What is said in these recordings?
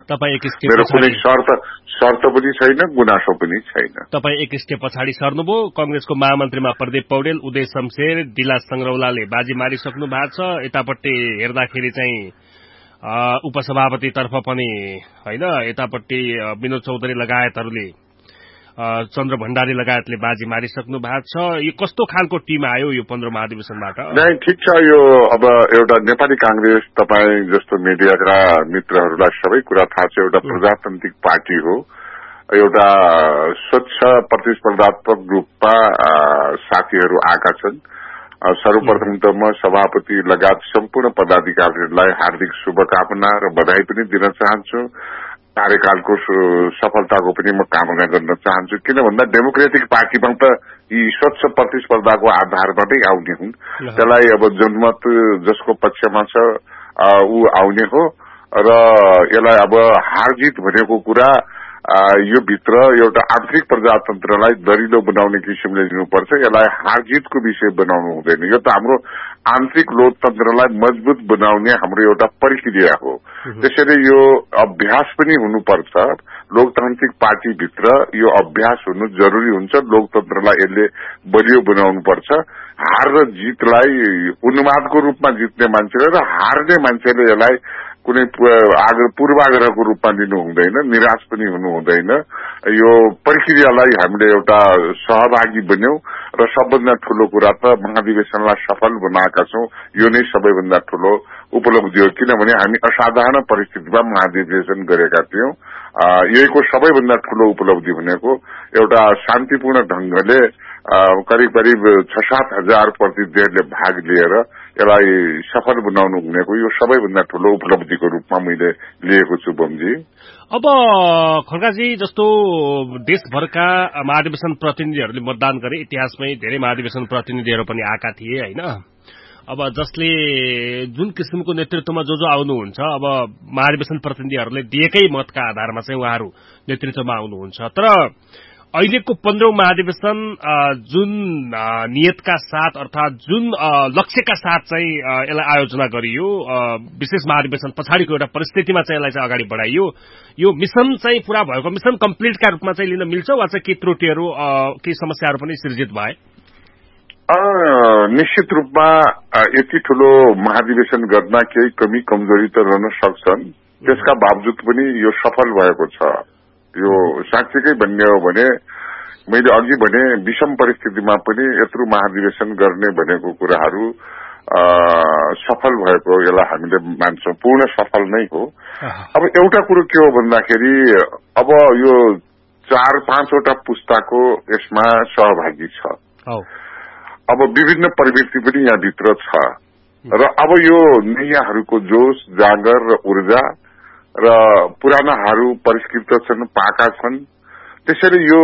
तपाईँ एक स्टेप मेरो कुनै शर्त पनि छैन, गुनासो पनि छैन। तपाईँ एक स्टेप पछाडि सर्नुभयो। कंग्रेसको महामन्त्रीमा प्रदीप पौडेल, उदय शमशेर, दिला संग्रौलाले बाजी मारिसक्नु भएको छ। यतापट्टि हेर्दाखेरि चाहिँ उपसभापतितर्फ पनि हैन, यतापट्टि विनोद चौधरी लगायतहरूले, चन्द्र भण्डारी लगायतले बाजी मारिसक्नु भएको छ। यो कस्तो खालको टिम आयो यो 15 महाधिवेशनबाट? नै ठिक छ। यो अब एउटा नेपाली कांग्रेस, तपाईँ जस्तो मिडियाका मित्रहरूलाई सबै कुरा थाहा छ, एउटा प्रजातान्त्रिक पार्टी हो। एउटा स्वच्छ प्रतिस्पर्धात्मक रूपमा साथीहरू आएका छन्। सर्वप्रथम त म सभापति लगायत सम्पूर्ण पदाधिकारीहरूलाई हार्दिक शुभकामना र बधाई पनि दिन चाहन्छु। कार्यकालको सफलताको पनि म कामना गर्न चाहन्छु। किन भन्दा डेमोक्रेटिक पार्टीमा त यी स्वच्छ प्रतिस्पर्धाको आधारबाटै आउने हुन्। त्यसलाई अब जनमत जसको पक्षमा छ ऊ आउने हो र यसलाई अब हार जित भनेको कुरा यो भित्र एउटा आन्तरिक प्रजातन्त्रलाई दरिलो बनाउने किसिमले लिनुपर्छ। यसलाई हार जितको विषय बनाउनु हुँदैन। यो त हाम्रो आन्तरिक लोकतन्त्रलाई मजबुत बनाउने हाम्रो एउटा प्रक्रिया हो। त्यसैले यो अभ्यास पनि हुनुपर्छ। लोकतान्त्रिक पार्टीभित्र यो अभ्यास हुनु जरुरी हुन्छ। लोकतन्त्रलाई यसले बलियो बनाउनुपर्छ। हार र जितलाई उन्मादको रूपमा जित्ने मान्छेले र हार्ने मान्छेले यसलाई कुनै पूर्वाग्रहको रूपमा लिनु हुँदैन, निराश पनि हुनु हुँदैन। यो प्रक्रियालाई हामीले एउटा सहभागी बन्यौं र सबभन्दा ठूलो कुरा त महाधिवेशनलाई सफल बनाएका छौं। यो नै सबैभन्दा ठूलो उपलब्धि हो, किनभने हामी असाधारण परिस्थितिमा महाधिवेशन गरेका थियौं। यहीको सबैभन्दा ठूलो उपलब्धि भनेको एउटा शान्तिपूर्ण ढंगले करिब 6-7 हजार प्रतिनिधिहरूले भाग लिएर यसलाई सफल बनाउनु हुनेको यो सबैभन्दा ठूलो उपलब्धिको रूपमा मैले लिएको छु बमजी। अब खड्काजी, जस्तो देशभरका महाधिवेशन प्रतिनिधिहरूले मतदान गरे, इतिहासमै धेरै महाधिवेशन प्रतिनिधिहरू पनि आएका थिए हैन। अब जसले जुन किसिमको नेतृत्वमा जो आउनुहुन्छ, अब महाधिवेशन प्रतिनिधिहरूले दिएकै मतका आधारमा चाहिँ उहाँहरू नेतृत्वमा आउनुहुन्छ। तर अहिलेको 15औं महाधिवेशन जुन नियतका साथ अर्थात जुन लक्ष्यका साथ चाहिँ यसलाई आयोजना गरियो, विशेष महाधिवेशन पछाडिको एउटा परिस्थितिमा चाहिँ यसलाई चाहिँ अगाडि बढाइयो, यो मिशन चाहिँ पूरा भएको, मिशन कम्प्लिटका रूपमा चाहिँ लिन मिल्छ वा चाहिँ केही त्रुटिहरू केही समस्याहरू पनि सृजित भए? निश्चित रूपमा यति ठूलो महाधिवेशन गर्न केही कमी कमजोरी त रहन सक्छन्। त्यसका बावजुद पनि यो सफल भएको छ। यो साँच्चीकै भन्ने हो भने मैले अघि भने विषम परिस्थितिमा पनि यत्रो महाधिवेशन गर्ने भनेको कुराहरू सफल भएको यसलाई हामीले मान्छौं। पूर्ण सफल नै हो। अब एउटा कुरो के हो भन्दाखेरि अब यो 4-5 वटा पुस्ताको यसमा सहभागी छ। अब विभिन्न प्रवृत्ति पनि यहाँभित्र छ र अब यो नयाँहरूको जोश, जागर र ऊर्जा र पुरानाहरू परिष्कृत छन्, पाका छन्। त्यसैले यो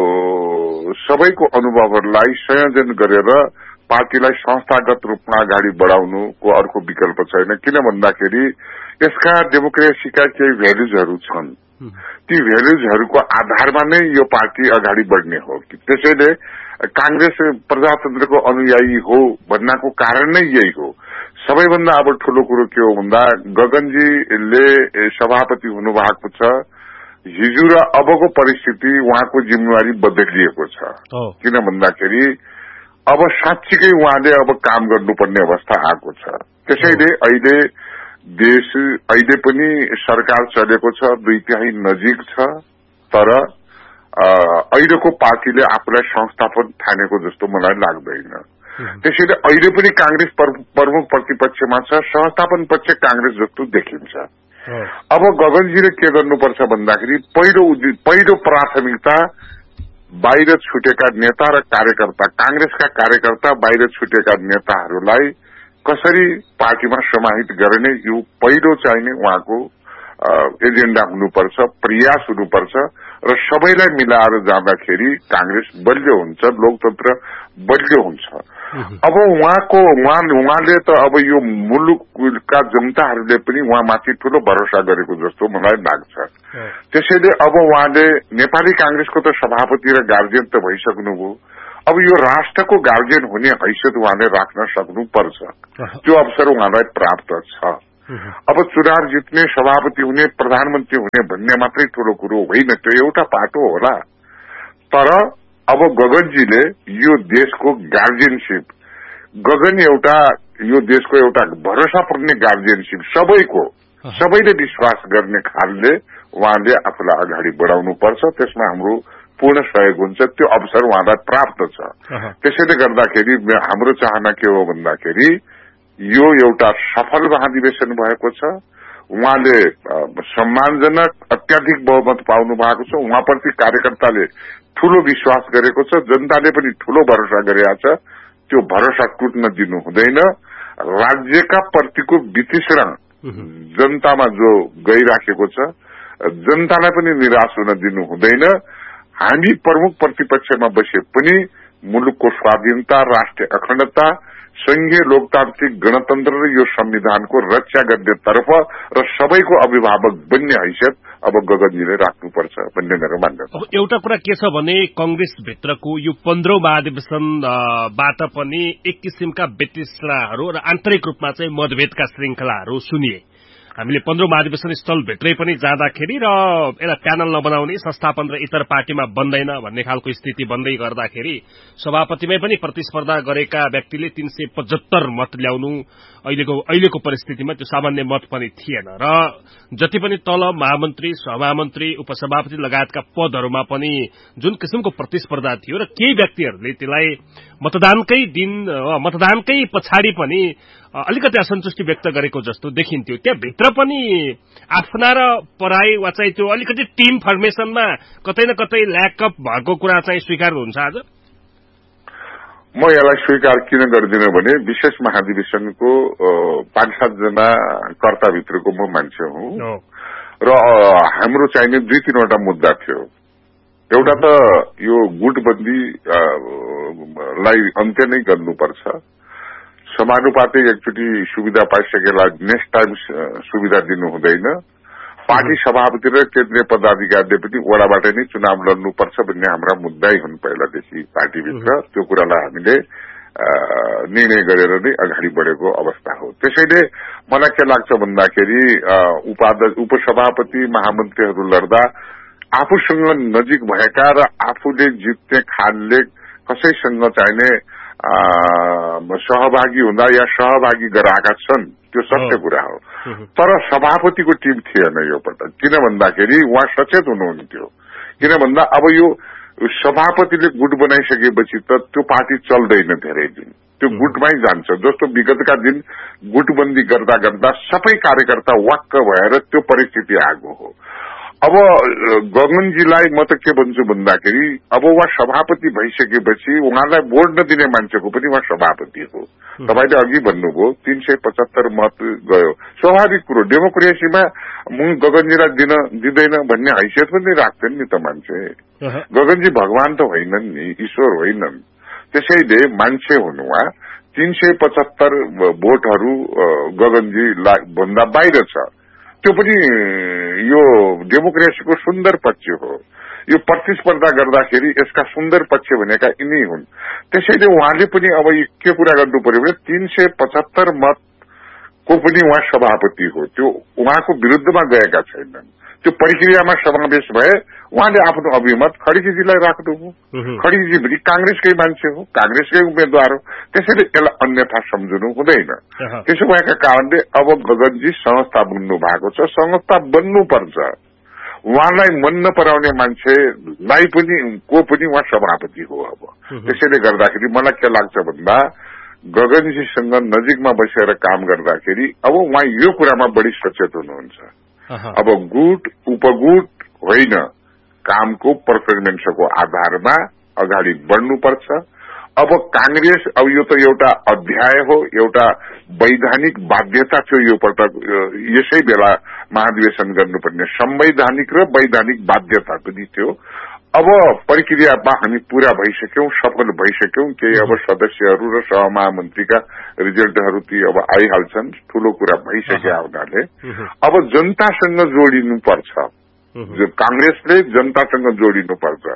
सबैको अनुभवहरूलाई संयोजन गरेर पार्टीलाई संस्थागत रूपमा अगाडि बढाउनुको अर्को विकल्प छैन। किन भन्दाखेरि यसका डेमोक्रेसीका केही भ्यालुजहरू छन्। ती भ्यालुजहरूको आधारमा नै यो पार्टी अगाडि बढ्ने हो। त्यसैले कांग्रेस प्रजातन्त्रको अनुयायी हो भन्नको कारण नै यही हो। सबैभन्दा अब ठूलो कुरो के हो भन्दा गगनजीले सभापति हुनुभएको छ। हिजो र अबको परिस्थिति उहाँको जिम्मेवारी बदलिएको छ। किन भन्दाखेरि अब साँच्चीकै उहाँले अब काम गर्नुपर्ने अवस्था आएको छ। त्यसैले अहिले देश अहिले पनि सरकार चलेको छ, 2/3 नजिक छ। तर अहिलेको पार्टीले आफूलाई संस्थापन ठानेको जस्तो मलाई लाग्दैन। त्यसैले अहिले पनि कांग्रेस प्रमुख प्रतिपक्षमा छ, संस्थापन पक्ष कांग्रेस जस्तो देखिन्छ। अब गगनजीले के गर्नुपर्छ भन्दाखेरि पहिलो प्राथमिकता बाहिर छुटेका नेता र कार्यकर्ता, कांग्रेसका कार्यकर्ता बाहिर छुटेका नेताहरूलाई कसरी पार्टीमा समाहित गर्ने यो पहिलो चाहिने उहाँको एजेन्डा हुनुपर्छ, प्रयास हुनुपर्छ र सबैलाई मिलाएर जाँदाखेरि कांग्रेस बलियो हुन्छ, लोकतन्त्र बलियो हुन्छ। अब उहाँले त अब यो मुलुकका जनताहरूले पनि उहाँमाथि ठूलो भरोसा गरेको जस्तो मलाई लाग्छ। त्यसैले अब उहाँले नेपाली कांग्रेसको त सभापति र गार्जियन त भइसक्नुभयो। अब यो राष्ट्रको गार्जियन हुने हैसियत उहाँले राख्न सक्नुपर्छ। त्यो अवसर उहाँलाई प्राप्त छ। अब चुनाव जित्ने, सभापति हुने, प्रधानमन्त्री हुने भन्ने मात्रै ठूलो कुरो होइन, त्यो एउटा पाटो होला। तर अब गगनजीले यो देशको गार्जियनशिप, गगन एउटा यो देशको एउटा भरोसा पर्ने गार्जियनशिप, सबैले विश्वास गर्ने खालले उहाँले आफूलाई अगाडि बढाउनु पर्छ। त्यसमा हाम्रो पूर्ण सहयोग हुन्छ, त्यो अवसर उहाँलाई प्राप्त छ। त्यसैले गर्दाखेरि हाम्रो चाहना के हो भन्दाखेरि यो एउटा सफल महाधिवेशन भएको छ। उहाँले सम्मानजनक अत्याधिक बहुमत पाउनु भएको छ। उहाँप्रति कार्यकर्ताले ठूलो विश्वास गरेको छ, जनताले पनि ठूलो भरोसा गरेका छ। त्यो भरोसा टुट्न दिनु हुँदैन। राज्यका प्रतिको वितृष्णा जनतामा जो गइराखेको छ, जनतालाई पनि निराश हुन दिनु हुँदैन। हामी प्रमुख प्रतिपक्षमा बसे पनि मुलुकको स्वाधीनता, राष्ट्रिय अखण्डता, संघीय लोकतान्त्रिक गणतन्त्र र यो संविधानको रक्षा गर्नेतर्फ र सबैको अभिभावक बन्ने हैसियत अब गगनजीले राख्नुपर्छ भन्ने मेरो मान्यता। अब एउटा कुरा के छ भने कंग्रेस भित्रको यो 15औं महाधिवेशनबाट पनि एक किसिमका वितृष्णाहरू र आन्तरिक रूपमा चाहिँ मतभेदका श्रृंखलाहरू सुनिए। हामीले 15औं महाधिवेशन स्थलभित्रै पनि जाँदाखेरि र यसलाई प्यानल नबनाउने, संस्थापन र इतर पार्टीमा बन्दैन भन्ने खालको स्थिति बन्दै गर्दाखेरि सभापतिमै पनि प्रतिस्पर्धा गरेका व्यक्तिले 375 मत ल्याउनु अहिलेको परिस्थितिमा त्यो सामान्य मत पनि थिएन र जति पनि तल महामन्त्री, सहमहामन्त्री, उपसभापति लगायतका पदहरूमा पनि जुन किसिमको प्रतिस्पर्धा थियो र केही व्यक्तिहरूले त्यसलाई मतदानकै पछाडि पनि अलिकति असन्तुष्टि व्यक्त गरेको जस्तो देखिन्थ्यो। त्यहाँभित्र पनि आफ्ना र पराई वा चाहिँ त्यो अलिकति टीम फर्मेशनमा कतै न कतै ल्याकअप भएको कुरा चाहिँ स्वीकार हुन्छ आज? म यसलाई स्वीकार किन गर्दिन भने विशेष महाधिवेशनको 5-7 जना कर्ताभित्रको म मान्छे हुँ र हाम्रो चाहिने 2-3वटा मुद्दा थियो। एउटा त यो गुटबन्दीलाई अन्त्य नै गर्नुपर्छ। समानुपातिक एकचोटि सुविधा पाइसकेला नेक्स्ट टाइम सुविधा दिनु हुँदैन। पार्टी सभापति र केन्द्रीय पदाधिकारीले पनि वडाबाट नै चुनाव लड्नुपर्छ भन्ने हाम्रा मुद्दै हुन् पहिलादेखि पार्टीभित्र। त्यो कुरालाई हामीले निर्णय गरेर नै अगाडि बढेको अवस्था हो। त्यसैले मलाई के लाग्छ भन्दाखेरि उपसभापति, महामन्त्रीहरू लड्दा आफूसँग नजिक भएका र आफूले जित्ने खालले कसैसँग चाहिने सहभागी हुँदा या सहभागी गराएका छन्, त्यो सत्य कुरा हो। तर सभापतिको टिम थिएन यो पटक। किन भन्दाखेरि उहाँ सचेत हुनुहुन्थ्यो। किन भन्दा अब यो सभापतिले गुट बनाइसकेपछि त त्यो पार्टी चल्दैन धेरै दिन, त्यो गुटमै जान्छ। जस्तो विगतका दिन गुटबन्दी गर्दा गर्दा सबै कार्यकर्ता वाक्क भएर त्यो परिस्थिति आएको हो। अब गगनजीलाई म त के भन्छु भन्दाखेरि अब उहाँ सभापति भइसकेपछि उहाँलाई बोर्ड नदिने मान्छेको पनि उहाँ सभापति हो। तपाईले अघि भन्नुभयो 375 मत गयो, स्वाभाविक कुरो। डेमोक्रेसीमा गगनजीलाई दिँदैन भन्ने हैसियत पनि राख्दैन नि त मान्छे। गगनजी भगवान त होइनन् नि, ईश्वर होइनन्। त्यसैले मान्छे हुनु उहाँ 375 भोटहरू गगनजीलाई भन्दा बाहिर छ। त्यो पनि यो डेमोक्रेसीको सुन्दर पक्ष हो। यो प्रतिस्पर्धा गर्दाखेरि यसका सुन्दर पक्ष भनेका यिनै हुन्। त्यसैले उहाँले पनि अब के कुरा गर्नु पर्यो भने 375 मतको पनि उहाँ सभापति हो, त्यो उहाँको विरुद्धमा गएका छैनन्। त्यो प्रक्रियामा समावेश भए उहाँले आफ्नो अभिमत खड्गेजीलाई राख्नुभयो। खड्गेजी पनि कांग्रेसकै मान्छे हो, कांग्रेसकै उम्मेद्वार हो। त्यसैले यसलाई अन्यथा सम्झनु हुँदैन। त्यसो भएका कारणले अब गगनजी संस्था बन्नु भएको छ, संस्था बन्नुपर्छ। उहाँलाई मन नपराउने मान्छेलाई पनि उहाँ सभापति हो। अब त्यसैले गर्दाखेरि मलाई के लाग्छ भन्दा गगनजीसँग नजिकमा बसेर काम गर्दाखेरि अब उहाँ यो कुरामा बढी सचेत हुनुहुन्छ। अब गुट उपगुट होइन, कामको पर्फर्मेन्सको आधारमा अगाडि बढ्नुपर्छ। अब कांग्रेस अब यो त एउटा अध्याय हो, एउटा वैधानिक बाध्यता थियो। यो पटक यसै बेला महाधिवेशन गर्नुपर्ने संवैधानिक र वैधानिक बाध्यता पनि थियो। अब प्रक्रियामा हामी पूरा भइसक्यौं, सफल भइसक्यौं। केही अब सदस्यहरू र सहमहामन्त्रीका रिजल्टहरू ती अब आइहाल्छन्, ठूलो कुरा भइसक्यो हुनाले अब जनतासँग जोडिनुपर्छ। कांग्रेसले जनतासँग जोडिनुपर्छ।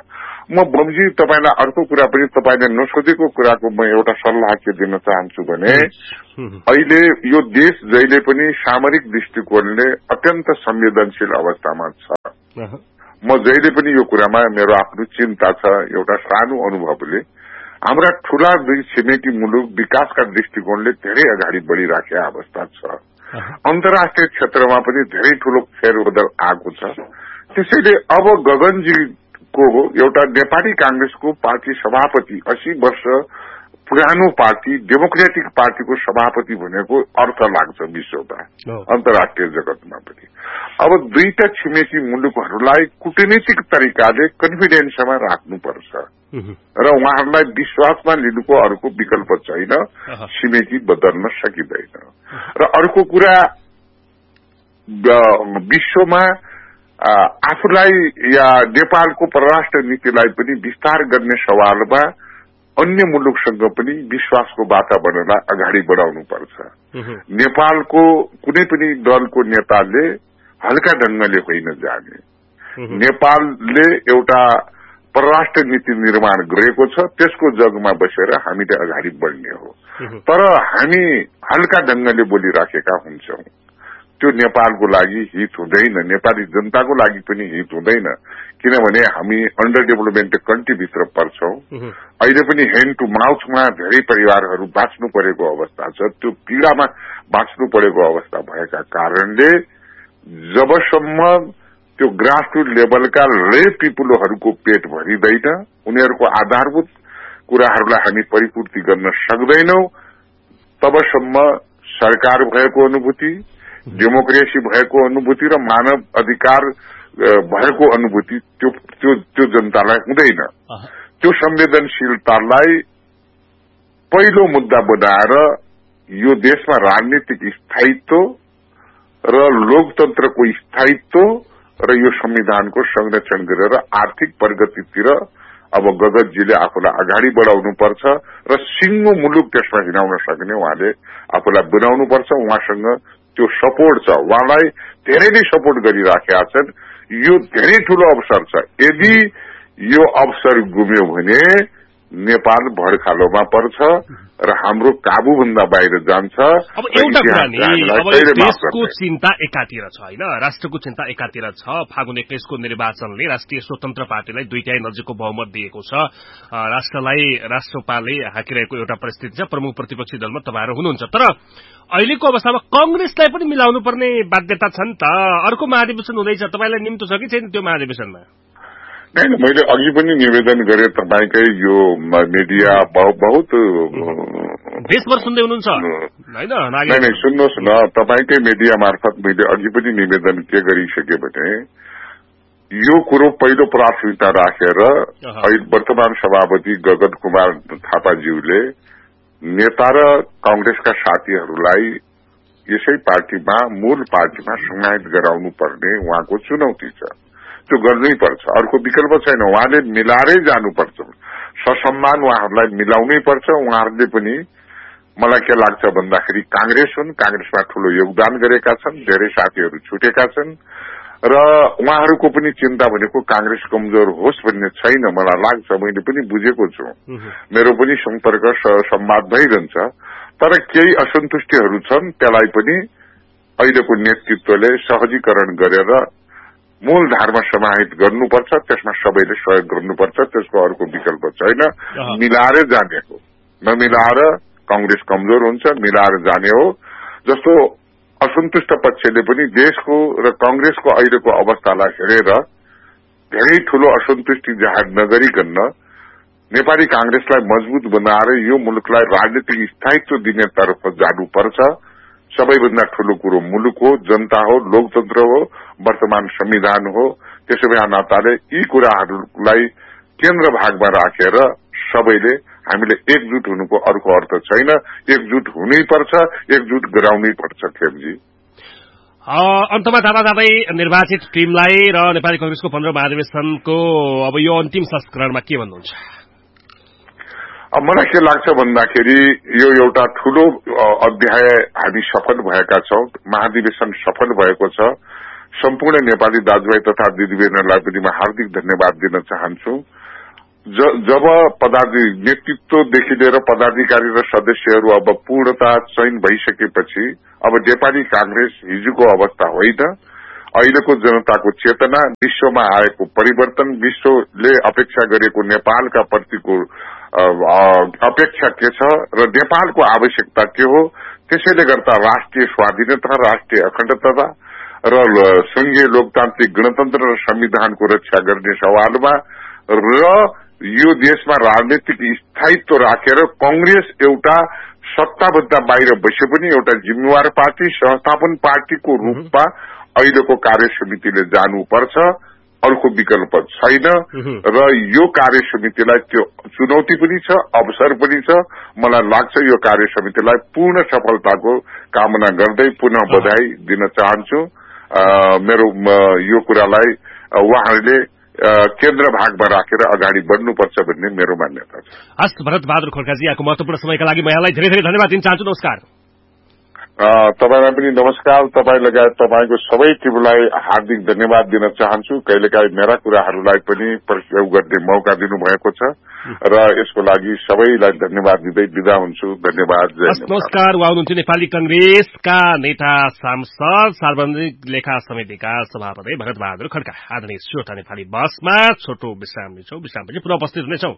म बमजी तपाईलाई अर्को कुरा पनि तपाईले नसोधेको कुराको म एउटा सल्लाह के दिन चाहन्छु भने अहिले यो देश जहिले पनि सामरिक दृष्टिकोणले अत्यन्त संवेदनशील अवस्थामा छ। म जहिले पनि यो कुरामा मेरो आफ्नो चिन्ता छ। एउटा सानो अनुभवले हाम्रा ठूला दुई छिमेकी मुलुक विकासका दृष्टिकोणले धेरै अगाडि बढ़िराखेका अवस्था छ। अन्तर्राष्ट्रिय क्षेत्रमा पनि धेरै ठूलो फेरबदल आएको छ। त्यसैले अब गगनजीको एउटा नेपाली कांग्रेसको पार्टी सभापति 80 वर्ष पुरानो पार्टी डेमोक्रेटिक पार्टीको सभापति भनेको अर्थ लाग्छ विश्वमा, अन्तर्राष्ट्रिय जगतमा पनि। अब दुईटा छिमेकी मुलुकहरूलाई कूटनीतिक तरिकाले कन्फिडेन्समा राख्नुपर्छ र उहाँहरूलाई विश्वासमा लिनुको अर्को विकल्प छैन। छिमेकी बदल्न सकिँदैन। र अर्को कुरा विश्वमा आफूलाई या नेपालको परराष्ट्र नीतिलाई पनि विस्तार गर्ने सवालमा अन्य मुलुकसँग पनि विश्वासको वातावरणलाई अगाडि बढ़ाउनुपर्छ। नेपालको कुनै पनि दलको नेताले हल्का ढंगले होइन जाने। नेपालले एउटा परराष्ट्र नीति निर्माण गरेको छ, त्यसको जगमा बसेर हामीले अगाडि बढ़ने हो। तर हामी हल्का ढंगले बोलिराखेका हुन्छौं। त्यो नेपालको लागि हित हुँदैन, नेपाली जनताको लागि पनि हित हुँदैन। किनभने हामी अन्डर डेभलपमेन्ट कन्ट्रीभित्र पर्छौं। अहिले पनि ह्यान्ड टु माउथमा धेरै परिवारहरू बाँच्नु परेको अवस्था छ। त्यो पीड़ामा बाँच्नु परेको अवस्था भएका कारणले जबसम्म त्यो ग्रासरूट लेभलका ले पिपुलहरूको पेट भरिँदैन, उनीहरूको आधारभूत कुराहरूलाई हामी परिपूर्ति गर्न सक्दैनौं, तबसम्म सरकार भएको अनुभूति, डेमोक्रेसी भएको अनुभूति र मानव अधिकार भएको अनुभूति त्यो जनतालाई हुँदैन। त्यो संवेदनशीलतालाई पहिलो मुद्दा बनाएर यो देशमा राजनीतिक स्थायित्व र लोकतन्त्रको स्थायित्व र यो संविधानको संरक्षण गरेर आर्थिक प्रगतितिर अब गगनजीले आफूलाई अगाडि बढ़ाउनुपर्छ र सिंगो मुलुक त्यसमा हिँडाउन सक्ने उहाँले आफूलाई बनाउनुपर्छ। उहाँसँग त्यो सपोर्ट छ, उहाँलाई धेरैले सपोर्ट गरिराखेका छन्। यो धेरै ठूलो अवसर छ। यदि यो अवसर गुम्यो भने नेपाल भड्खालोमा पर्छ र हाम्रो काबुभन्दा बाहिर जान्छ। अब एउटा कुरा नि, अब देशको चिन्ता एकातिर छ हैन, राष्ट्रको चिन्ता एकातिर छ। फागुन 21 को निर्वाचनले राष्ट्रिय स्वतन्त्र पार्टीलाई दुईटाई नजिकको बहुमत दिएको छ। राष्ट्रलाई राष्ट्रपाले हाकिरहेको एउटा परिस्थिति छ। प्रमुख प्रतिपक्षी दलमा तपाईहरु हुनुहुन्छ। तर अहिलेको अवस्थामा कांग्रेसलाई पनि मिलाउनु पर्ने बाध्यता छ नि त। अर्को महाधिवेशन हुँदैछ, तपाईलाई निम्तो छ कि छैन त्यो महाधिवेशनमा? नहीं, मैले अघि पनि निवेदन गरे तपाईकै यो मिडिया बहुत देशभर सुन्दै हुनुहुन्छ हैन? नहीं, सुन्नुहोस् न, तपाईकै मिडिया मार्फत मैले अघि पनि निवेदन के गरिसके भने यो कुरो पहिलो प्राथमिकता राखेर वर्तमान सभापति गगन कुमार थापाज्यूले नेता र कांग्रेसका साथीहरूलाई यसै पार्टीमा मूल पार्टीमा समाहित गराउनु पर्ने उहाँको चुनौती छ। त्यो गर्नै पर्छ, अर्को विकल्प छैन। उहाँले मिलाएरै जानुपर्छ, ससम्मान उहाँहरूलाई मिलाउनै पर्छ। उहाँहरूले पनि मलाई के लाग्छ भन्दाखेरि कांग्रेस हुन्, कांग्रेसमा ठूलो योगदान गरेका छन्, धेरै साथीहरू छुटेका छन् र उहाँहरूको पनि चिन्ता भनेको कांग्रेस कमजोर होस् भन्ने छैन मलाई लाग्छ। मैले पनि बुझेको छु, मेरो पनि सम्पर्क संवाद भइरहन्छ। तर केही असन्तुष्टिहरू छन्, त्यसलाई पनि अहिलेको नेतृत्वले सहजीकरण गरेर मूलधारमा समाहित गर्नुपर्छ। त्यसमा सबैले सहयोग गर्नुपर्छ, त्यसको अर्को विकल्प छैन। मिलाएर जाने हो, नमिलाएर कांग्रेस कमजोर हुन्छ, मिलाएर जाने हो। जस्तो असन्तुष्ट पक्षले पनि देशको र कांग्रेसको अहिलेको अवस्थालाई हेरेर धेरै ठूलो असन्तुष्टि जाहेर नगरिकन नेपाली कांग्रेसलाई मजबूत बनाएर यो मुलुकलाई राजनीतिक स्थायित्व दिने तर्फ जानुपर्छ। सबैभन्दा ठूलो कुरो मुलुक हो, जनता हो, लोकतन्त्र हो, वर्तमान संविधान हो। त्यसो भए नाताले यी कुराहरूलाई केन्द्र भागमा राखेर सबैले हामीले एकजुट हुनुको अर्को अर्थ छैन। एकजुट हुनै पर्छ, एकजुट गराउनै पर्छ। खेमजी, अन्तमा जाँदै निर्वाचित टिमलाई र नेपाली कांग्रेसको 15 महाधिवेशनको अब यो अन्तिम संस्करणमा के भन्नुहुन्छ? अब मलाई के लाग्छ भन्दाखेरि यो एउटा ठूलो अध्याय हामी सफल भएका छौं। महाधिवेशन सफल भएको छ। सम्पूर्ण नेपाली दाजुभाइ तथा दिदीबहिनीहरूलाई पनि म हार्दिक धन्यवाद दिन चाहन्छु। जब नेतृत्वदेखि लिएर पदाधिकारी र सदस्यहरू अब पूर्णता चयन भइसकेपछि अब नेपाली कांग्रेस हिजोको अवस्था होइन, अहिलेको जनताको चेतना, विश्वमा आएको परिवर्तन, विश्वले अपेक्षा गरेको नेपालका प्रतिको अपेक्षा के छ र नेपालको आवश्यकता के हो, त्यसैले गर्दा राष्ट्रिय स्वाधीनता, राष्ट्रिय अखण्डता र संघीय लोकतान्त्रिक गणतन्त्र र संविधानको रक्षा गर्ने सवालमा र यो देशमा राजनीतिक स्थायित्व राखेर कांग्रेस एउटा सत्ताभन्दा बाहिर बसे पनि एउटा जिम्मेवार पार्टी, संस्थापन पार्टीको रूपमा अहिलेको कार्य समितिले जानुपर्छ, अर्को विकल्प छैन र यो कार्य समितिलाई त्यो चुनौती पनि छ, अवसर पनि छ। मलाई लाग्छ यो कार्य समितिलाई पूर्ण सफलताको कामना गर्दै पुनः बधाई दिन चाहन्छु। मेरो यो कुरालाई उहाँहरूले केन्द्र भागमा राखेर अगाडि बढ्नुपर्छ भन्ने मेरो मान्यता छ। हस् भरत बहादुर खड्काजी, यहाँको महत्वपूर्ण समयका लागि म यहाँलाई धेरै धेरै धन्यवाद दिन चाहन्छु। नमस्कार। तपाईलाई पनि नमस्कार। तपाईँ लगायत तपाईँको सबै टिमलाई हार्दिक धन्यवाद दिन चाहन्छु। कहिलेकाहीँ मेरा कुराहरूलाई पनि प्रयोग गर्ने मौका दिनुभएको छ र यसको लागि सबैलाई धन्यवाद दिँदै बिदा हुन्छु। धन्यवाद। नमस्कार। उहाँ हुनुहुन्थ्यो नेपाली कंग्रेसका नेता, सांसद, सार्वजनिक लेखा समितिका सभापति भरत बहादुर खड्का। आदरणीय श्रोता, नेपाली बसमा छोटो विश्राम लिन्छौं। विश्रामपछि पुनः उपस्थित हुनेछौं।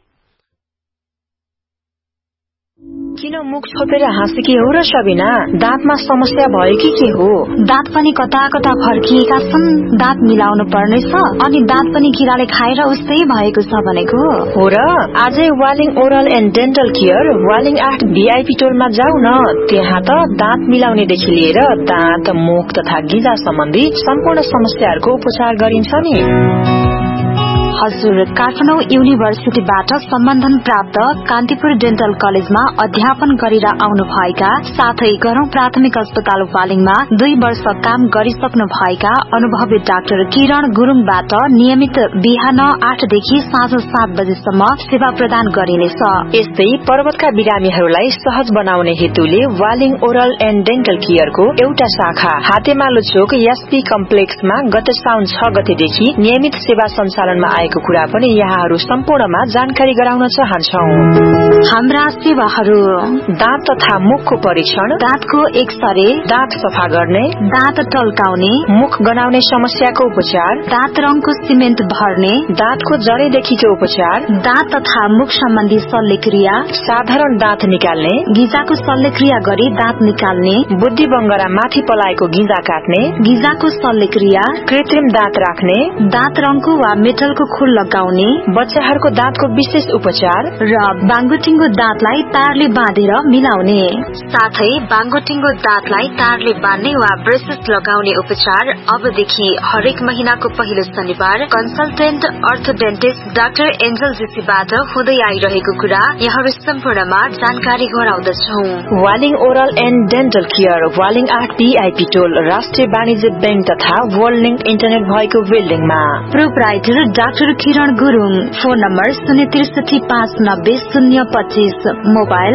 किन मुख छोपेर हाँसेकी हो र सबिना? दाँतमा समस्या भयो कि के हो? दाँत पनि कता कता फर्किएका छन्, दाँत मिलाउनु पर्नेछ, अनि दाँत पनि किराले खाएर उस्तै भएको छ भनेको हो र। आजै Waling oral and dental care Waling 8 VIP टोलमा जाऊ न। त्यहाँ त दाँत मिलाउनेदेखि लिएर दाँत, मुख तथा गिजा सम्बन्धी सम्पूर्ण समस्याहरूको उपचार गरिन्छ नि। हजुर, काठमाडौँ युनिभर्सिटीबाट सम्बन्धन प्राप्त कान्तिपुर डेन्टल कलेजमा अध्यापन गरेर आउनु भएका साथै गरौं प्राथमिक अस्पताल वालिङमा 2 वर्ष काम गरिसक्नु भएका अनुभवी डाक्टर किरण गुरुङबाट नियमित बिहान 8 देखि साँझ 7 बजेसम्म सेवा प्रदान गरिनेछ। यस्तै पर्वतका बिरामीहरूलाई सहज बनाउने हेतुले वालिङ ओरल एन्ड डेन्टल केयरको एउटा शाखा हातेमालो चोक एसपी कम्प्लेक्समा गत साउन 6 गतेदेखि नियमित सेवा सञ्चालनमा आएको कुरा पनि यहाँहरू सम्पूर्णमा जानकारी गराउन चाहन्छौ। हाम्रा सेवाहरू: दाँत तथा मुखको परीक्षण, दाँतको एक्सरे, दाँत सफा गर्ने, दाँत टल्काउने, मुख गनाउने समस्याको उपचार, दाँत रङको सिमेन्ट भर्ने, दाँतको जडेदेखिको उपचार, दाँत तथा मुख सम्बन्धी शल्यक्रिया, साधारण दाँत निकाल्ने, गिजाको शल्यक्रिया गरी दाँत निकाल्ने, बुद्धि बंगरा माथि पलाएको गिजा काट्ने, गिजाको शल्यक्रिया, कृत्रिम दाँत राख्ने, दाँत रङको वा मेटलको खुल लगाउने, बच्चाहरूको दाँतको विशेष उपचार र बाङ्गोटिङ्गो दाँतलाई तारले बाँधेर मिलाउने, साथै बाङ्गोटिङ्गो दाँतलाई तारले बाँध्ने वा ब्रेसेस लगाउने उपचार अबदेखि हरेक महिनाको पहिलो शनिबार कन्सल्टेन्ट अर्थोडेन्टिस्ट डाक्टर एन्जल जेसीबाट हुँदै आइरहेको कुरा यहाँहरू सम्पूर्णमा जानकारी गराउँदछौ। Waling oral and dental care Waling 8 VIP टोल राष्ट्रिय वाणिज्य बैंक तथा वर्ल्ड लिंक इन्टरनेट भएको बिल्डिङमा। प्रोप्राइटर डाक्टर किरण Gurung. Phone number 063590025, mobile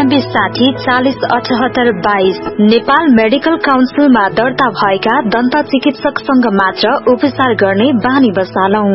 9860407822। Nepal medical काउन्सिलमा दर्ता भएका दन्त चिकित्सकसँग मात्र उपचार गर्ने बानी बसालौं।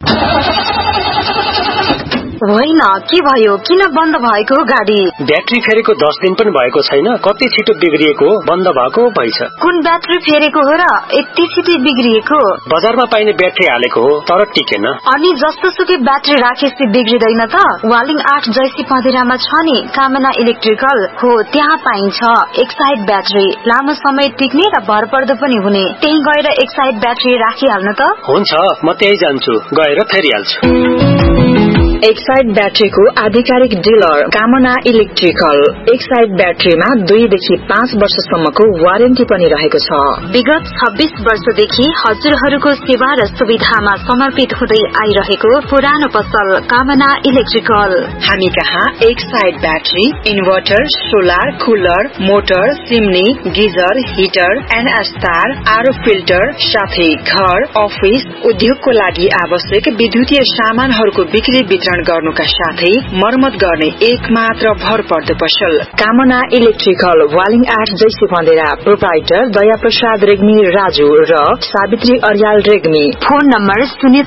होइन, के भयो? किन बन्द भएको गाडी? ब्याट्री फेरेको 10 दिन पनि भएको छैन, कति छिटो बिग्रिएको, बन्द भएको भइछ। कुन ब्याट्री फेरेको हो र यति छिटो बिग्रिएको? बजारमा पाइने ब्याट्री हालेको हो तर टिकेन। अनि जस्तो सुकै ब्याट्री राखेपछि बिग्रिदैन त? वालिङ 8 जैसी पँधेरामा छ नि कामना इलेक्ट्रिकल हो, त्यहाँ पाइन्छ एक साइड ब्याट्री, लामो समय टिक्ने र भरपर्दो पनि हुने। त्यही गएर एक साइड ब्याट्री राखिहाल्नु त। हुन्छ, म त्यही जान्छु, गएर फेरिहाल्छु। एक साइड ब्याट्रीको आधिकारिक डिलर कामना इलेक्ट्रिकल। एक साइड ब्याट्रीमा 2 देखि 5 वर्षसम्मको वारेन्टी पनि रहेको छ। विगत 26 वर्षदेखि हजुरहरूको सेवा र सुविधामा समर्पित हुँदै आइरहेको पुरानो पसल कामना इलेक्ट्रिकल। हामी कहाँ एक side battery, inverter, solar, cooler, motor, chimney, geyser, heater, एनएस्टार, RO filter साथै घर, अफिस, उद्योगको लागि आवश्यक विद्युतीय सामानहरूको बिक्री वितरण गर्नुका साथै मर्मत गर्ने एक मात्र भरपर्दो पसल कामना इलेक्ट्रिकल वालिङ 8 जैसे बन्देरा प्रोप्राइटर दया प्रसाद रेग्मी राजू र Savitri Aryal Regmi phone number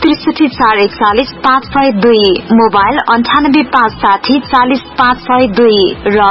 063-441-502 mobile 98-560-40-502 र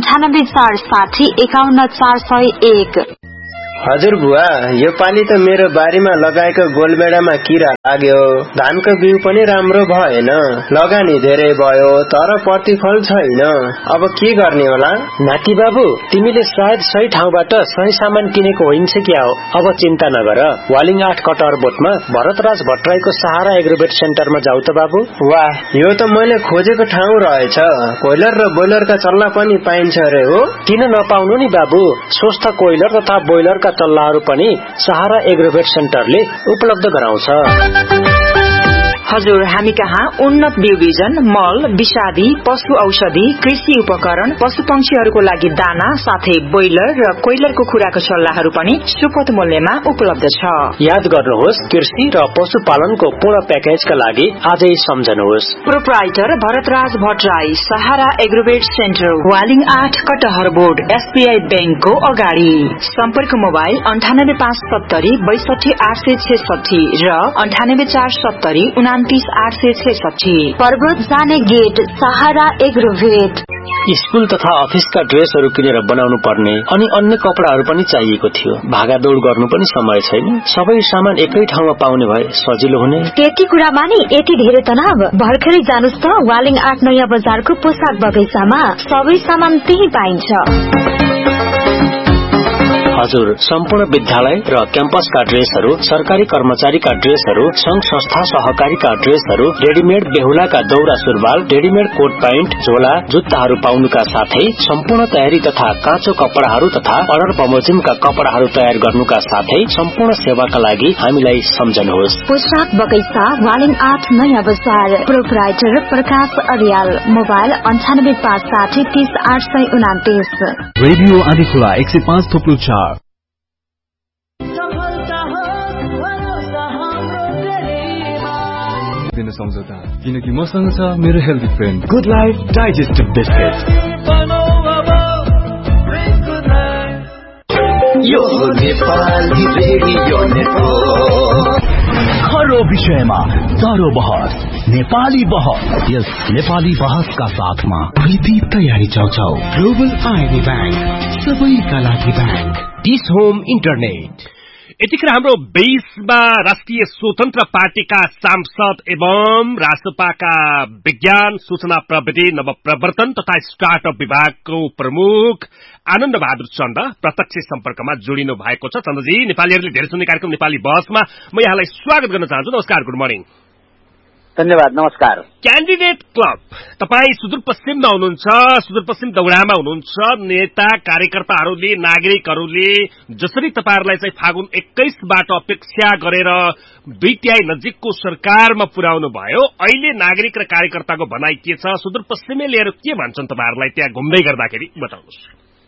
98-460-51-401 हजुर बुवा यो पाली त मेरो बारीमा लगाएको गोलबेडामा किरा लाग्यो धानको बिउ पनि राम्रो भएन लगानी धेरै भयो तर प्रतिफल छैन अब के गर्ने होला नाति बाबु तिमीले सायद सही ठाउँबाट सही सामान किनेको होइन्छ क्या हो अब चिन्ता नगर वालिङ 8 कटर बोटमा भरतराज भट्टराईको सहारा एग्रोवेट सेन्टरमा जाऊ त बाबु वाह यो त मैले खोजेको ठाउँ रहेछ कोइलर र बोइलरका चल्ला पनि पाइन्छ अरे हो किन नपाउनु नि बाबु स्वस्थ कोइलर तथा बोइलरका चल्लाहरू पनि सहारा एग्रोवेट सेन्टरले उपलब्ध गराउँछ हजुर हामी कहाँ उन्नत बिउ बिजन मल विषादी पशु औषधि कृषि उपकरण पशु पंक्षीहरूको लागि दाना साथै बोइलर र कोइलरको खुराको सल्लाहहरू पनि सुपथ मूल्यमा उपलब्ध छ याद गर्नुहोस् कृषि र पशुपालनको पूर्ण प्याकेजका लागि आजै सम्झनुहोस् प्रोप्राइटर भरतराज भट्टराई सहारा एग्रोवेट सेन्टर वालिङ 8 कटहर बोर्ड एसबीआई बैंकको अगाडि सम्पर्क मोबाइल 98-570-62-866 र 98-470-29-866 पर्वत जाने गेट सहारा एग्रोवेट स्कूल तथा अफिसका ड्रेसहरू किनेर बनाउनु पर्ने अनि अन्य कपडाहरू पनि चाहिएको थियो भागादौड़ गर्नु पनि समय छैन सबै सामान एकै ठाउँमा पाउने भए सजिलो हुने त्यति कुरामा नि यति धेरै तनाव भर्खरै जानुस् त वालिङ 8 नयाँ बजारको पोसाक बगैँचामा सबै सामान त्यही पाइन्छ हजुर सम्पूर्ण विद्यालय र क्याम्पसका ड्रेसहरू सरकारी कर्मचारीका ड्रेसहरू संघ संस्था सहकारीका ड्रेसहरू रेडीमेड बेहुलाका दौरा सुरुवाल रेडीमेड कोट प्यान्ट झोला जुत्ताहरू पाउनुका साथै सम्पूर्ण तयारी तथा काँचो कपडाहरू तथा अर्डर बमोजिमका कपडाहरू तयार गर्नुका साथै सम्पूर्ण सेवाका लागि हामीलाई सम्झनुहोस् पोसाक बगैँचा वालिङ 8 नयाँ बजार प्रोप्राइटर प्रकाश अर्याल मोबाइल 98-560-30-829 रेडियो आदिखुला 105.4 दिन सम्झौता किनकि मसँग छ मेरो healthy friend good life digestive biscuit यो नेपाली रेडियो नेटवर्क हर विषयमा चारो बहस नेपाली बहस यस नेपाली बहसका साथमा प्रीति तयारी चाउचाउ ग्लोबल आईडी बैंक सबैका लागि बैंक डिस होम इन्टरनेट यतिखेर हाम्रो 20मा राष्ट्रिय स्वतन्त्र पार्टीका सांसद एवं राष्ट्रपाका विज्ञान सूचना प्रविधि नवप्रवर्तन तथा स्टार्टअप विभागको प्रमुख आनन्द बहादुर चन्द प्रत्यक्ष सम्पर्कमा जोडिनु भएको छ चन्दजी नेपालीहरूले धेरै सुन्ने कार्यक्रम नेपाली बहसमा म यहाँलाई स्वागत गर्न चाहन्छु नमस्कार गुड मर्निङ धन्यवाद नमस्कार क्यान्डिडेट क्लब तपाई सुदूरपश्चिममा हुनुहुन्छ सुदूरपश्चिम दौडामा हुनुहुन्छ नेता कार्यकर्ताहरूले नागरिकहरूले जसरी तपाईहरुलाई चाहिँ फागुन 21बाट अपेक्षा गरेर 2 तिहाई नजिकको सरकारमा पुर्याउनु भयो अहिले नागरिक र कार्यकर्ताको भनाइ के छ सुदूरपश्चिमले लिएर के भन्छन् तपाईहरुलाई त्यहाँ घुम्दै गर्दाखेरि बताउनुस्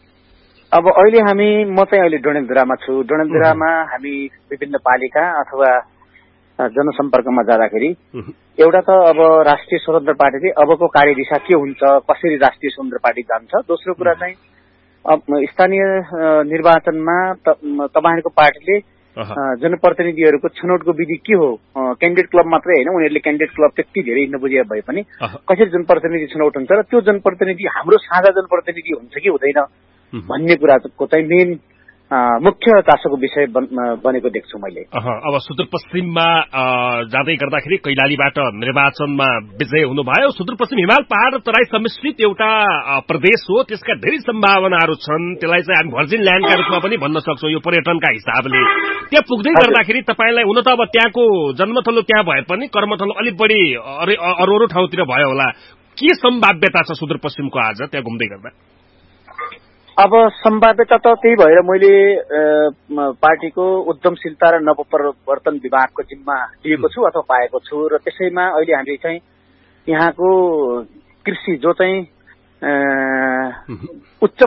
अब अहिले म चाहिँ अहिले डडेलधुरामा छु डडेलधुरामा हामी विभिन्न पालिका अथवा जनसम्पर्कमा जाँदाखेरि एउटा त अब राष्ट्रिय स्वतन्त्र पार्टीले अबको कार्यदिशा के हुन्छ कसरी राष्ट्रिय स्वतन्त्र पार्टी जान्छ दोस्रो कुरा चाहिँ स्थानीय निर्वाचनमा तपाईहरुको पार्टीले जनप्रतिनिधिहरूको छनौटको विधि के हो क्यान्डिडेट क्लब मात्रै हैन उनीहरुले क्यान्डिडेट क्लब त्यति धेरै नबुझे भए पनि कसरी जनप्रतिनिधि छनौट हुन्छ र त्यो जनप्रतिनिधि हाम्रो साझा जनप्रतिनिधि हुन्छ कि हुँदैन भन्ने कुराको चाहिँ मेन मुख्य चासोको विषय बनेको देख्छु मैले अब सुदूरपश्चिममा जाँदै गर्दाखेरि कैलालीबाट निर्वाचनमा विजय हुनुभयो सुदूरपश्चिम हिमाल पहाड र तराई सम्मिश्रित एउटा प्रदेश हो त्यसका धेरै सम्भावनाहरू छन् त्यसलाई चाहिँ हामी भर्जिन ल्यान्डका रूपमा पनि भन्न सक्छौं यो पर्यटनका हिसाबले त्यहाँ पुग्दै गर्दाखेरि तपाईलाई हुन त अब त्यहाँको जन्मथलो त्यहाँ भए पनि कर्मथलो अलि बढी अरू ठाउँतिर भयो होला के सम्भाव्यता छ सुदूरपश्चिमको आज त्यहाँ घुम्दै गर्दा अब सम्भाव्यता त त्यही भएर मैले पार्टीको उद्यमशीलता र नवप्रवर्तन विभागको जिम्मा लिएको छु अथवा पाएको छु र त्यसैमा अहिले हामी चाहिँ यहाँको कृषि जो चाहिँ उच्च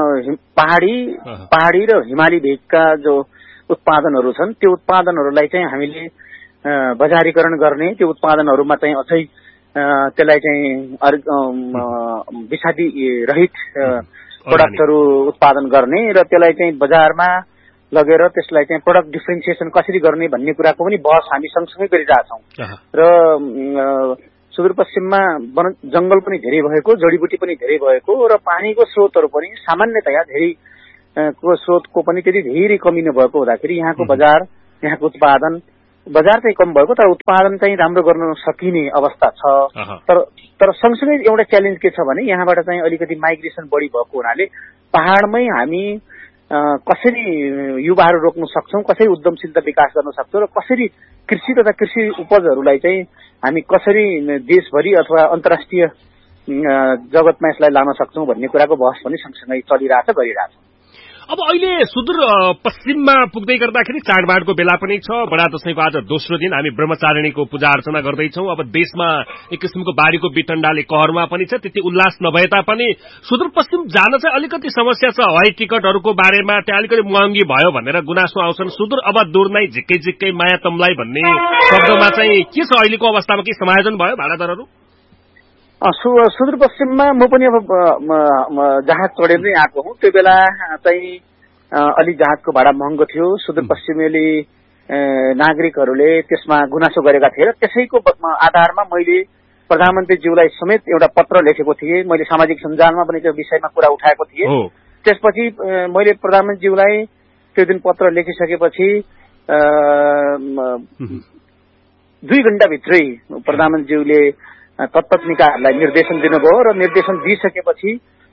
पहाडी र हिमाली भेगका जो उत्पादनहरू छन् त्यो उत्पादनहरूलाई चाहिँ हामीले बजारीकरण गर्ने त्यो उत्पादनहरूमा चाहिँ अझै त्यसलाई चाहिँ विषादी रहित प्रोडक्टहरू उत्पादन गर्ने र त्यसलाई चाहिँ बजारमा लगेर त्यसलाई चाहिँ प्रोडक्ट डिफ्रेन्सिएसन कसरी गर्ने भन्ने कुराको पनि बहस हामी सँगसँगै गरिरहेछौँ। र सुदूरपश्चिममा जंगल पनि धेरै भएको, जडीबुटी पनि धेरै भएको र पानीको स्रोतहरू पनि सामान्यतया धेरै को स्रोतको पनि त्यति धेरै कमी नभएको हुँदाखेरि यहाँको बजार, यहाँको उत्पादन, बजार चाहिँ कम भएको तर उत्पादन चाहिँ राम्रो गर्न सकिने अवस्था छ। तर सँगसँगै एउटा च्यालेन्ज के छ भने यहाँबाट चाहिँ अलिकति माइग्रेसन बढी भएको हुनाले पहाडमै हामी कसरी युवाहरू रोक्न सक्छौं, कसरी उद्यमशीलता विकास गर्न सक्छौं र कसरी कृषि तथा कृषि उपजहरूलाई चाहिँ हामी कसरी देशभरि अथवा अन्तर्राष्ट्रिय जगतमा यसलाई लान सक्छौं भन्ने कुराको बहस पनि सँगसँगै चलिरहेछ, गरिरहेछ। अब अहिले सुदूर पश्चिममा पुग्दै गर्दाखेरि चाडबाडको बेला पनि छ। बडा दशैंको आज दोस्रो दिन हामी ब्रह्मचारिणीको पूजा अर्चना गर्दैछौं। अब देशमा एक किसिमको बाढीको विटण्डाले कहरमा पनि छ, त्यति उल्लास नभए तापनि सुदूरपश्चिम जान चाहिँ अलिकति समस्या छ। हवाई टिकटहरूको बारेमा त्यहाँ अलिकति महँगी भयो भनेर गुनासो आउँछन्। सुदूर अब दूर नै झिक्कै झिक्कै माया तमलाई भन्ने शब्दमा चाहिँ के छ अहिलेको अवस्थामा, के समायोजन भयो भाडादरहरू? सुदूरपश्चिममा म पनि अब जहाज चढेर नै आएको हुँ। त्यो बेला चाहिँ अलि जहाजको भाडा महँगो थियो। सुदूरपश्चिमेली नागरिकहरूले त्यसमा गुनासो गरेका थिए र त्यसैको आधारमा मैले प्रधानमन्त्रीज्यूलाई समेत एउटा पत्र लेखेको थिएँ। मैले सामाजिक सञ्जालमा पनि त्यो विषयमा कुरा उठाएको थिएँ। त्यसपछि मैले प्रधानमन्त्रीज्यूलाई त्यो दिन पत्र लेखिसकेपछि 2 घण्टाभित्रै प्रधानमन्त्रीज्यूले तत्त्वनिकाहरूलाई निर्देशन दिनुभयो र निर्देशन दिइसकेपछि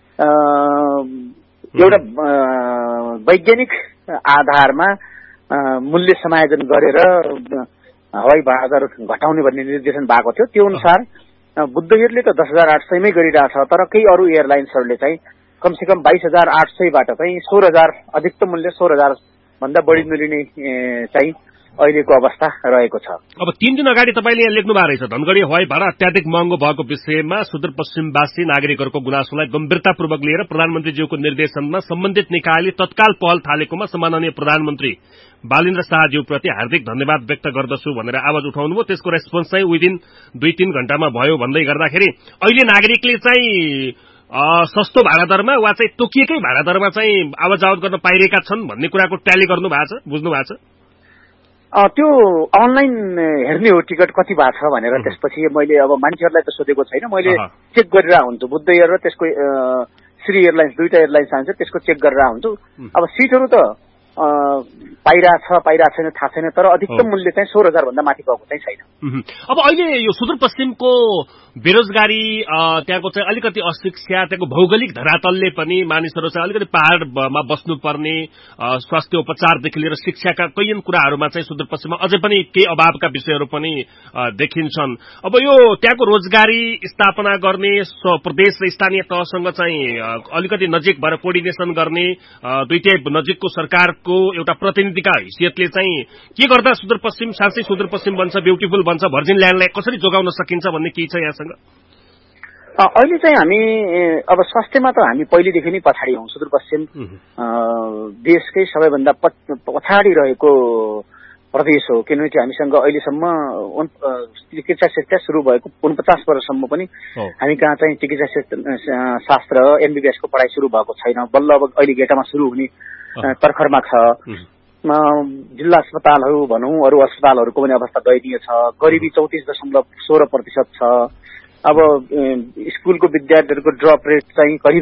एउटा वैज्ञानिक आधारमा मूल्य समायोजन गरेर हवाई भाडा घटाउने भन्ने निर्देशन भएको थियो। त्यो अनुसार बुद्ध एयरले त 10,800 मै गरिरहेछ, तर केही अरू एयरलाइन्सहरूले चाहिँ कमसेकम 22,800बाट चाहिँ 16,000 अधिकतम मूल्य 16,000 भन्दा बढी मिलिने चाहिँ अहिलेको अवस्था रहेको छ। अब 3 दिन अगाडि तपाईले यहाँ लेख्नु भएको रहेछ, धनगढी हवाई भाडा अत्याधिक महँगो भएको विषयमा सुदूरपश्चिमवासी नागरिकहरूको गुनासोलाई गम्भीरतापूर्वक लिएर प्रधानमन्त्रीज्यूको निर्देशनमा सम्बन्धित निकायले तत्काल पहल थालेकोमा सम्माननीय प्रधानमन्त्री बालिन्द्र शाहज्यूप्रति हार्दिक धन्यवाद व्यक्त गर्दछु भनेर आवाज उठाउनुभयो। त्यसको रेस्पोन्स चाहिँ विदिन 2-3 घण्टामा भयो भन्दै गर्दाखेरि अहिले नागरिकले चाहिँ सस्तो भाडा दरमा वा चाहिँ तोकिएकै भाडा दरमा चाहिँ आवाज आवत गर्न पाइरहेका छन् भन्ने कुराको ट्याली गर्नु भएको छ, बुझ्नु भएको छ? त्यो अनलाइन हेर्ने हो टिकट कति भएको छ भनेर। त्यसपछि मैले अब मान्छेहरूलाई त सोधेको छैन, मैले चेक गरेर हुन्छु। बुद्ध एयर र त्यसको श्री एयरलाइन्स, दुईटा एयरलाइन्स आउँछ, त्यसको चेक गरेर हुन्छु। अब सिटहरू त पाइरहेछ छैन थाहा छैन, तर अधिकतम मूल्य चाहिँ 16,000 भन्दा माथि गएको चाहिँ छैन। अब अहिले यो सुदूरपश्चिमको बेरोजगारी, त्यहाँको चाहिँ अलिकति अशिक्षा, त्यहाँको भौगोलिक धरातलले पनि मानिसहरू चाहिँ अलिकति पहाडमा बस्नुपर्ने, स्वास्थ्य उपचारदेखि लिएर शिक्षाका कैयन कुराहरूमा चाहिँ सुदूरपश्चिममा अझै पनि केही अभावका विषयहरू पनि देखिन्छन्। अब यो त्यहाँको रोजगारी स्थापना गर्ने, प्रदेश र स्थानीय तहसँग चाहिँ अलिकति नजिक भएर कोर्डिनेसन गर्ने, दुईटै नजिकको सरकारको एउटा प्रतिनिधिका हैसियतले चाहिँ के गर्दा सुदूरपश्चिम साँच्चै सुदूरपश्चिम बन्छ, ब्युटिफुल बन्छ, भर्जिन ल्यान्डलाई कसरी जोगाउन सकिन्छ भन्ने के छ यहाँसँग? अहिले चाहिँ हामी अब स्वास्थ्यमा त हामी पहिलेदेखि नै पछाडि हौं। सुदूरपश्चिम देशकै सबैभन्दा पछाडि रहेको प्रदेश हो, किनकि हामीसँग अहिलेसम्म चिकित्सा शिक्षा सुरु भएको 49 वर्षसम्म पनि हामी कहाँ चाहिँ चिकित्सा शास्त्र एमबीबीएस को पढाइ सुरु भएको छैन। बल्ल अब अहिले गेटामा सुरु हुने तर्खरमा छ। जिल्ला अस्पतालहरू भनौं, अरू अस्पतालहरूको पनि अवस्था दयनीय छ। गरिबी 34.16% छ। अब स्कुलको विद्यार्थीहरूको ड्रप रेट चाहिँ करिब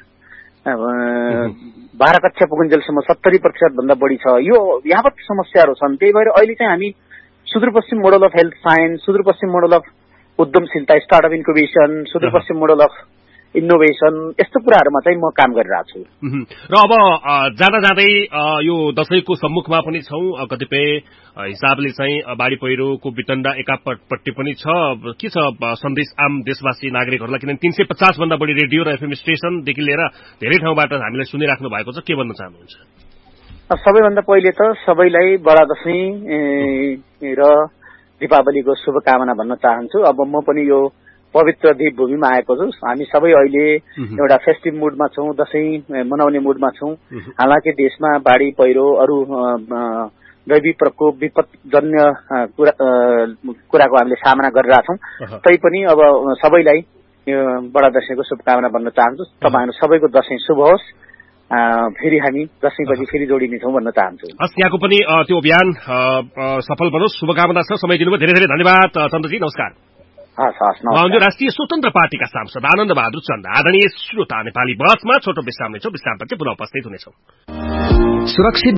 12 कक्षा पुगुन्जेलसम्म 70% भन्दा बढी छ। यो यावत समस्याहरू छन्। त्यही भएर अहिले चाहिँ हामी Sudurpashchim model of health science, Sudurpashchim model of उद्यमशीलता, startup incubation, Sudurpashchim model of innovation, यस्तो कुराहरूमा चाहिँ म काम गरिरहेको छु। र अब जाँदा जाँदै यो दशैंको सम्मुखमा पनि छौं, कतिपय हिसाबले चाहिँ बाढी पहिरोको विटण्डा एकापट्टि पनि छ। के छ सन्देश आम देशवासी नागरिकहरूलाई, किनभने 350 भन्दा बढी रेडियो र एफएम स्टेशनदेखि लिएर धेरै ठाउँबाट हामीलाई सुनिराख्नु भएको छ, के भन्न चाहनुहुन्छ? सबैभन्दा पहिले त सबैलाई बडा दशैं र दीपावलीको शुभकामना भन्न चाहन्छु। अब म पनि यो पवित्र देवभूमिमा आएको छु। हामी सबै अहिले एउटा फेस्टिभ मुडमा छौं, दशैं मनाउने मुडमा छौं। हालाकि देशमा बाढी पहिरो, अरू दैवी प्रकोप विपदजन्य कुराको हामीले सामना गरिरहेछौँ। तैपनि अब सबैलाई बडा दशैंको शुभकामना भन्न चाहन्छु। तपाईहरु सबैको दशैं शुभ होस्। फेरि हामी दशैंपछि फेरि जोडिनेछौँ भन्न चाहन्छु। हस्, यहाँको पनि त्यो अभियान सफल बनोस्, शुभकामना छ। समय दिनुभयो, धेरै धेरै धन्यवाद चन्द्रजी। नमस्कार। राष्ट्रिय स्वतन्त्र पार्टीका सांसद आनन्द बहादुर चन्द। आदरणीय श्रोता, नेपाली बहसमा छोटो विश्राम लिन्छौँ। विश्रामपछि पुनः उपस्थित हुनेछौँ। सुरक्षित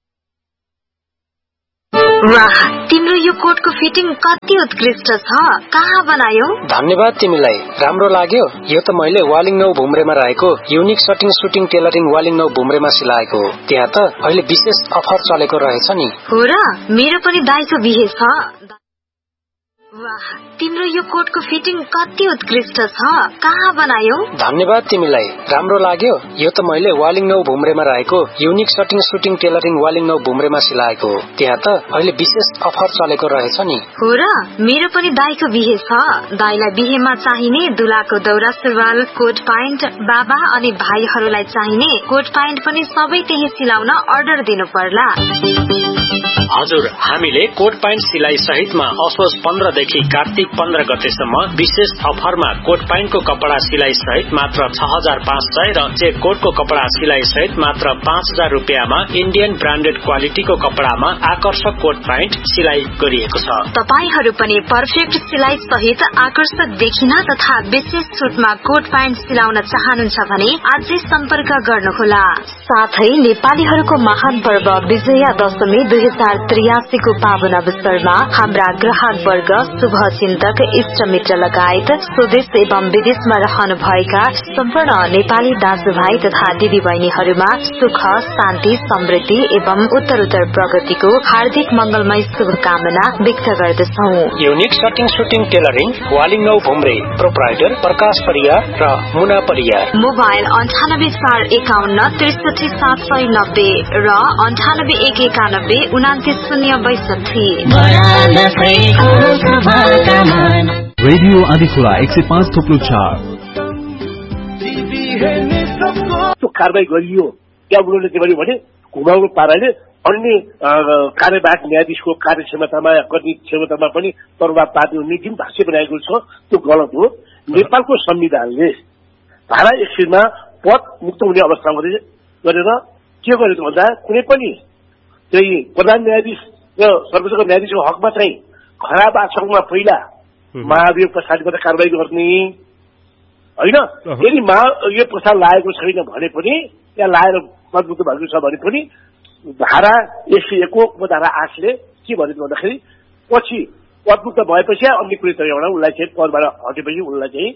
वाह, तिम्रो यो कोटको फिटिङ कति उत्कृष्ट छ, कहाँ बनायौ? धन्यवाद तिमीलाई, राम्रो लाग्यो। यो त मैले वालिङ 9 भुम्रेमा रहेको युनिक सटिङ सुटिङ टेलरिङ वालिङ 9 भुम्रेमा सिलाएको। त्यहाँ त अहिले विशेष अफर चलेको रहेछ नि। हो र, मेरो पनि दाइको बिहे छ। वाह, तिम्रो यो कोटको फिटिङ कति उत्कृष्ट छ, कहाँ बनायौ? धन्यवाद तिमीलाई, राम्रो लाग्यो। यो त मैले वालिङ 9 भुम्रेमा रहेको युनिक सटिङ सुटिङ टेलरिङ वालिङ 9 भुम्रेमा सिलाएको। त्यहाँ त अहिले विशेष अफर चलेको रहेछ नि। हो र, मेरो पनि दाइको बिहे छ। दाइलाई बिहेमा चाहिने दुलाको दौरा सुरुवाल, कोट प्यान्ट, बाबा अनि भाइहरूलाई चाहिने कोट प्यान्ट पनि सबै त्यही सिलाउन अर्डर दिनु पर्ला। हजुर, हामीले कोट प्यान्ट सिलाइ सहितमा असोज 15 देखि कार्तिक 15 गतेसम्म विशेष अफरमा कोट प्यान्टको कपडा सिलाइ सहित मात्र 6500 र चेक कोटको कपडा सिलाइ सहित मात्र 5000 रुपियाँमा इन्डियन ब्रान्डेड क्वालिटीको कपडामा आकर्षक कोट प्यान्ट सिलाइ गरिएको छ। तपाईहरू पनि पर्फेक्ट सिलाइ सहित आकर्षक देखिन तथा विशेष छुटमा कोट प्यान्ट सिलाउन चाहनुहुन्छ भने आजै सम्पर्क गर्नुहोला। साथै नेपालीहरूको महान पर्व विजया दशमी 2083 को पावन अवसरमा हाम्रा ग्राहक वर्ग, शुभचिन्तक, इष्टमित्र लगायत स्वदेश एवं विदेशमा रहनुभएका सम्पूर्ण नेपाली दाजुभाइ तथा दिदी बहिनीहरूमा सुख, शान्ति, समृद्धि एवं उत्तरोत्तर प्रगतिको हार्दिक मंगलमय शुभकामना व्यक्त गर्दछौं। Unique सटिङ shooting tailoring Waling 9 भुम्रे, proprietor प्रकाश परियार र मुना परियार। मोबाइल 9841 63790 र 9811299062। रेडियो आदिखोला 105.4। त्यो कारबाही गरियो त्यहाँ उनीहरूले के भन्यो भने घुमाउनु पाराले अन्य कार्यवाहक न्यायाधीशको कार्यक्षमतामा गर्ने क्षमतामा पनि प्रभाव पार्ने हुने जुन भाष्य बनाएको छ त्यो गलत हो। नेपालको संविधानले धारा 100 मा पद मुक्त हुने अवस्था गरेर के गरेको भन्दा कुनै पनि चाहिँ प्रधान न्यायाधीश र सर्वोच्चको न्यायाधीशको हकमा चाहिँ खराब आचरणमा पहिला महाभियोग प्रसादबाट कारवाही गर्ने होइन। यदि महाभियोग प्रसाद लागेको छैन भने पनि त्यहाँ लाएर पदमुक्त भएको छ भने पनि धारा 101 को उपधारा 8 ले के भनेको भन्दाखेरि पछि पदमुक्त भएपछि अन्य कुनै तरिकाबाट उसलाई चाहिँ पदबाट हटेपछि उसलाई चाहिँ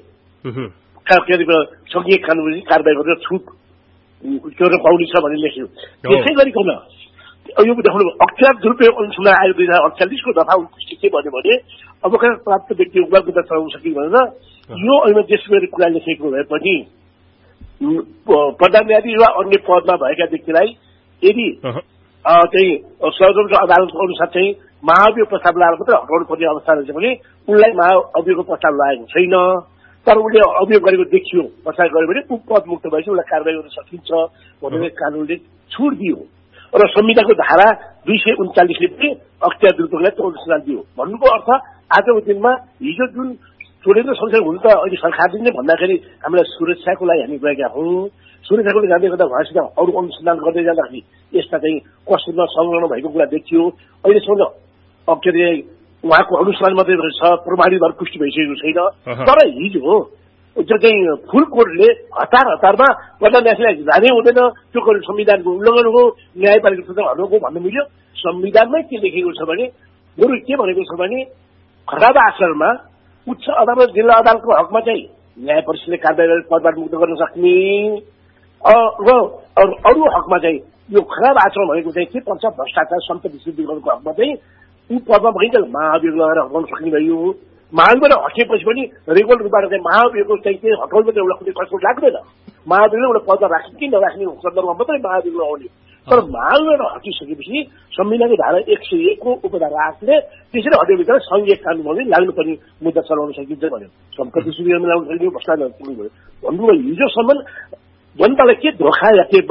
संघीय कानूनी कारवाही गरेर छुट गर्न पाउने छ भन्ने लेख्यो। त्यसै गरिकन यो देखाउनु अख्तियार दुरुपयोग अनुसन्धान आयोग 2048 को दफा 29 के भन्यो भने अवकाश प्राप्त व्यक्ति उपलब्धता चलाउन सकिन्छ भनेर यो अहिले देशव्यापी कुरा लेखेको भए पनि प्रधान न्यायाधीश वा अन्य पदमा भएका व्यक्तिलाई यदि चाहिँ सर्वोच्च अदालतको अनुसार चाहिँ महाभियोग प्रस्ताव लगाएर मात्रै हटाउनु पर्ने अवस्था रहेछ भने उनलाई महाभियोगको प्रस्ताव लागेको छैन तर उसले अभियोग गरेको देखियो प्रस्ताव गर्यो भने ऊ पदमुक्त भएपछि उसलाई कारवाही गर्न सकिन्छ भनेर कानूनले छुट दियो र संविधानको धारा 239 ले पनि अख्तियार दुरुपयोगलाई अनुसन्धान दियो। भन्नुको अर्थ आजको दिनमा हिजो जुन छोडेर संसार हुनु त अहिले सरकारले नै भन्दाखेरि हामीलाई सुरक्षाको लागि हामी गएका हौँ। सुरक्षाको लागि जाँदै गर्दा उहाँसित अरू अनुसन्धान गर्दै जाँदाखेरि यस्ता चाहिँ कसुरमा संलग्न भएको कुरा देखियो। अहिलेसम्म के अरे उहाँको अनुसन्धान मात्रै छ, प्रमाणित भएर पुष्टि भइसकेको छैन। तर हिजो जो चाहिँ फुल कोर्टले हतारमा प्रधान न्यायाधीशलाई जानै हुँदैन, त्यो संविधानको उल्लङ्घन हो, न्यायपालिका हटाउनुको भन्नु मिल्यो। संविधानमै के लेखेको छ भने बरु के भनेको छ भने खराब आचरणमा उच्च अदालत जिल्ला अदालतको हकमा चाहिँ न्याय परिषदले कारवाही गरेर पदबाट मुक्त गर्न सक्ने र अरू हकमा चाहिँ यो खराब आचरण भनेको चाहिँ के पर्छ भ्रष्टाचार सम्पत्ति सिद्धि गर्नुको हकमा चाहिँ ऊ पदमा भइन्छ महाभियोग लगाएर हटाउन सक्ने भयो। महाभियोगबाट हटेपछि पनि रेगुलर रूपबाट चाहिँ महाभियोगको चाहिँ के हटाउनु पनि एउटा कुनै कसो लाग्दैन। महाभियोगले एउटा पदमा राख्ने कि नराख्ने सन्दर्भमा मात्रै महाभियोग लगाउने। तर महाभियोगबाट हटिसकेपछि संविधानको धारा 101 को उपधारा 8 ले त्यसरी हटेपछि संघीय कानूनमा पनि लाग्नुपर्ने मुद्दा चलाउन सकिन्छ भन्यो। सम्पत्ति सुविधा मिलाउन सकिने भ्रष्टाचार भन्नुभयो। हिजोसम्म जनतालाई के धोखा या के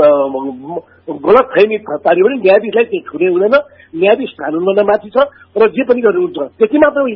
गलत फहमी पार्यो भने न्यायाधीशलाई त्यो छुने हुँदैन। न्यायाधीश कानूनभन्दा माथि छ र जे पनि गर्नुहुन्छ त्यति मात्र होइन।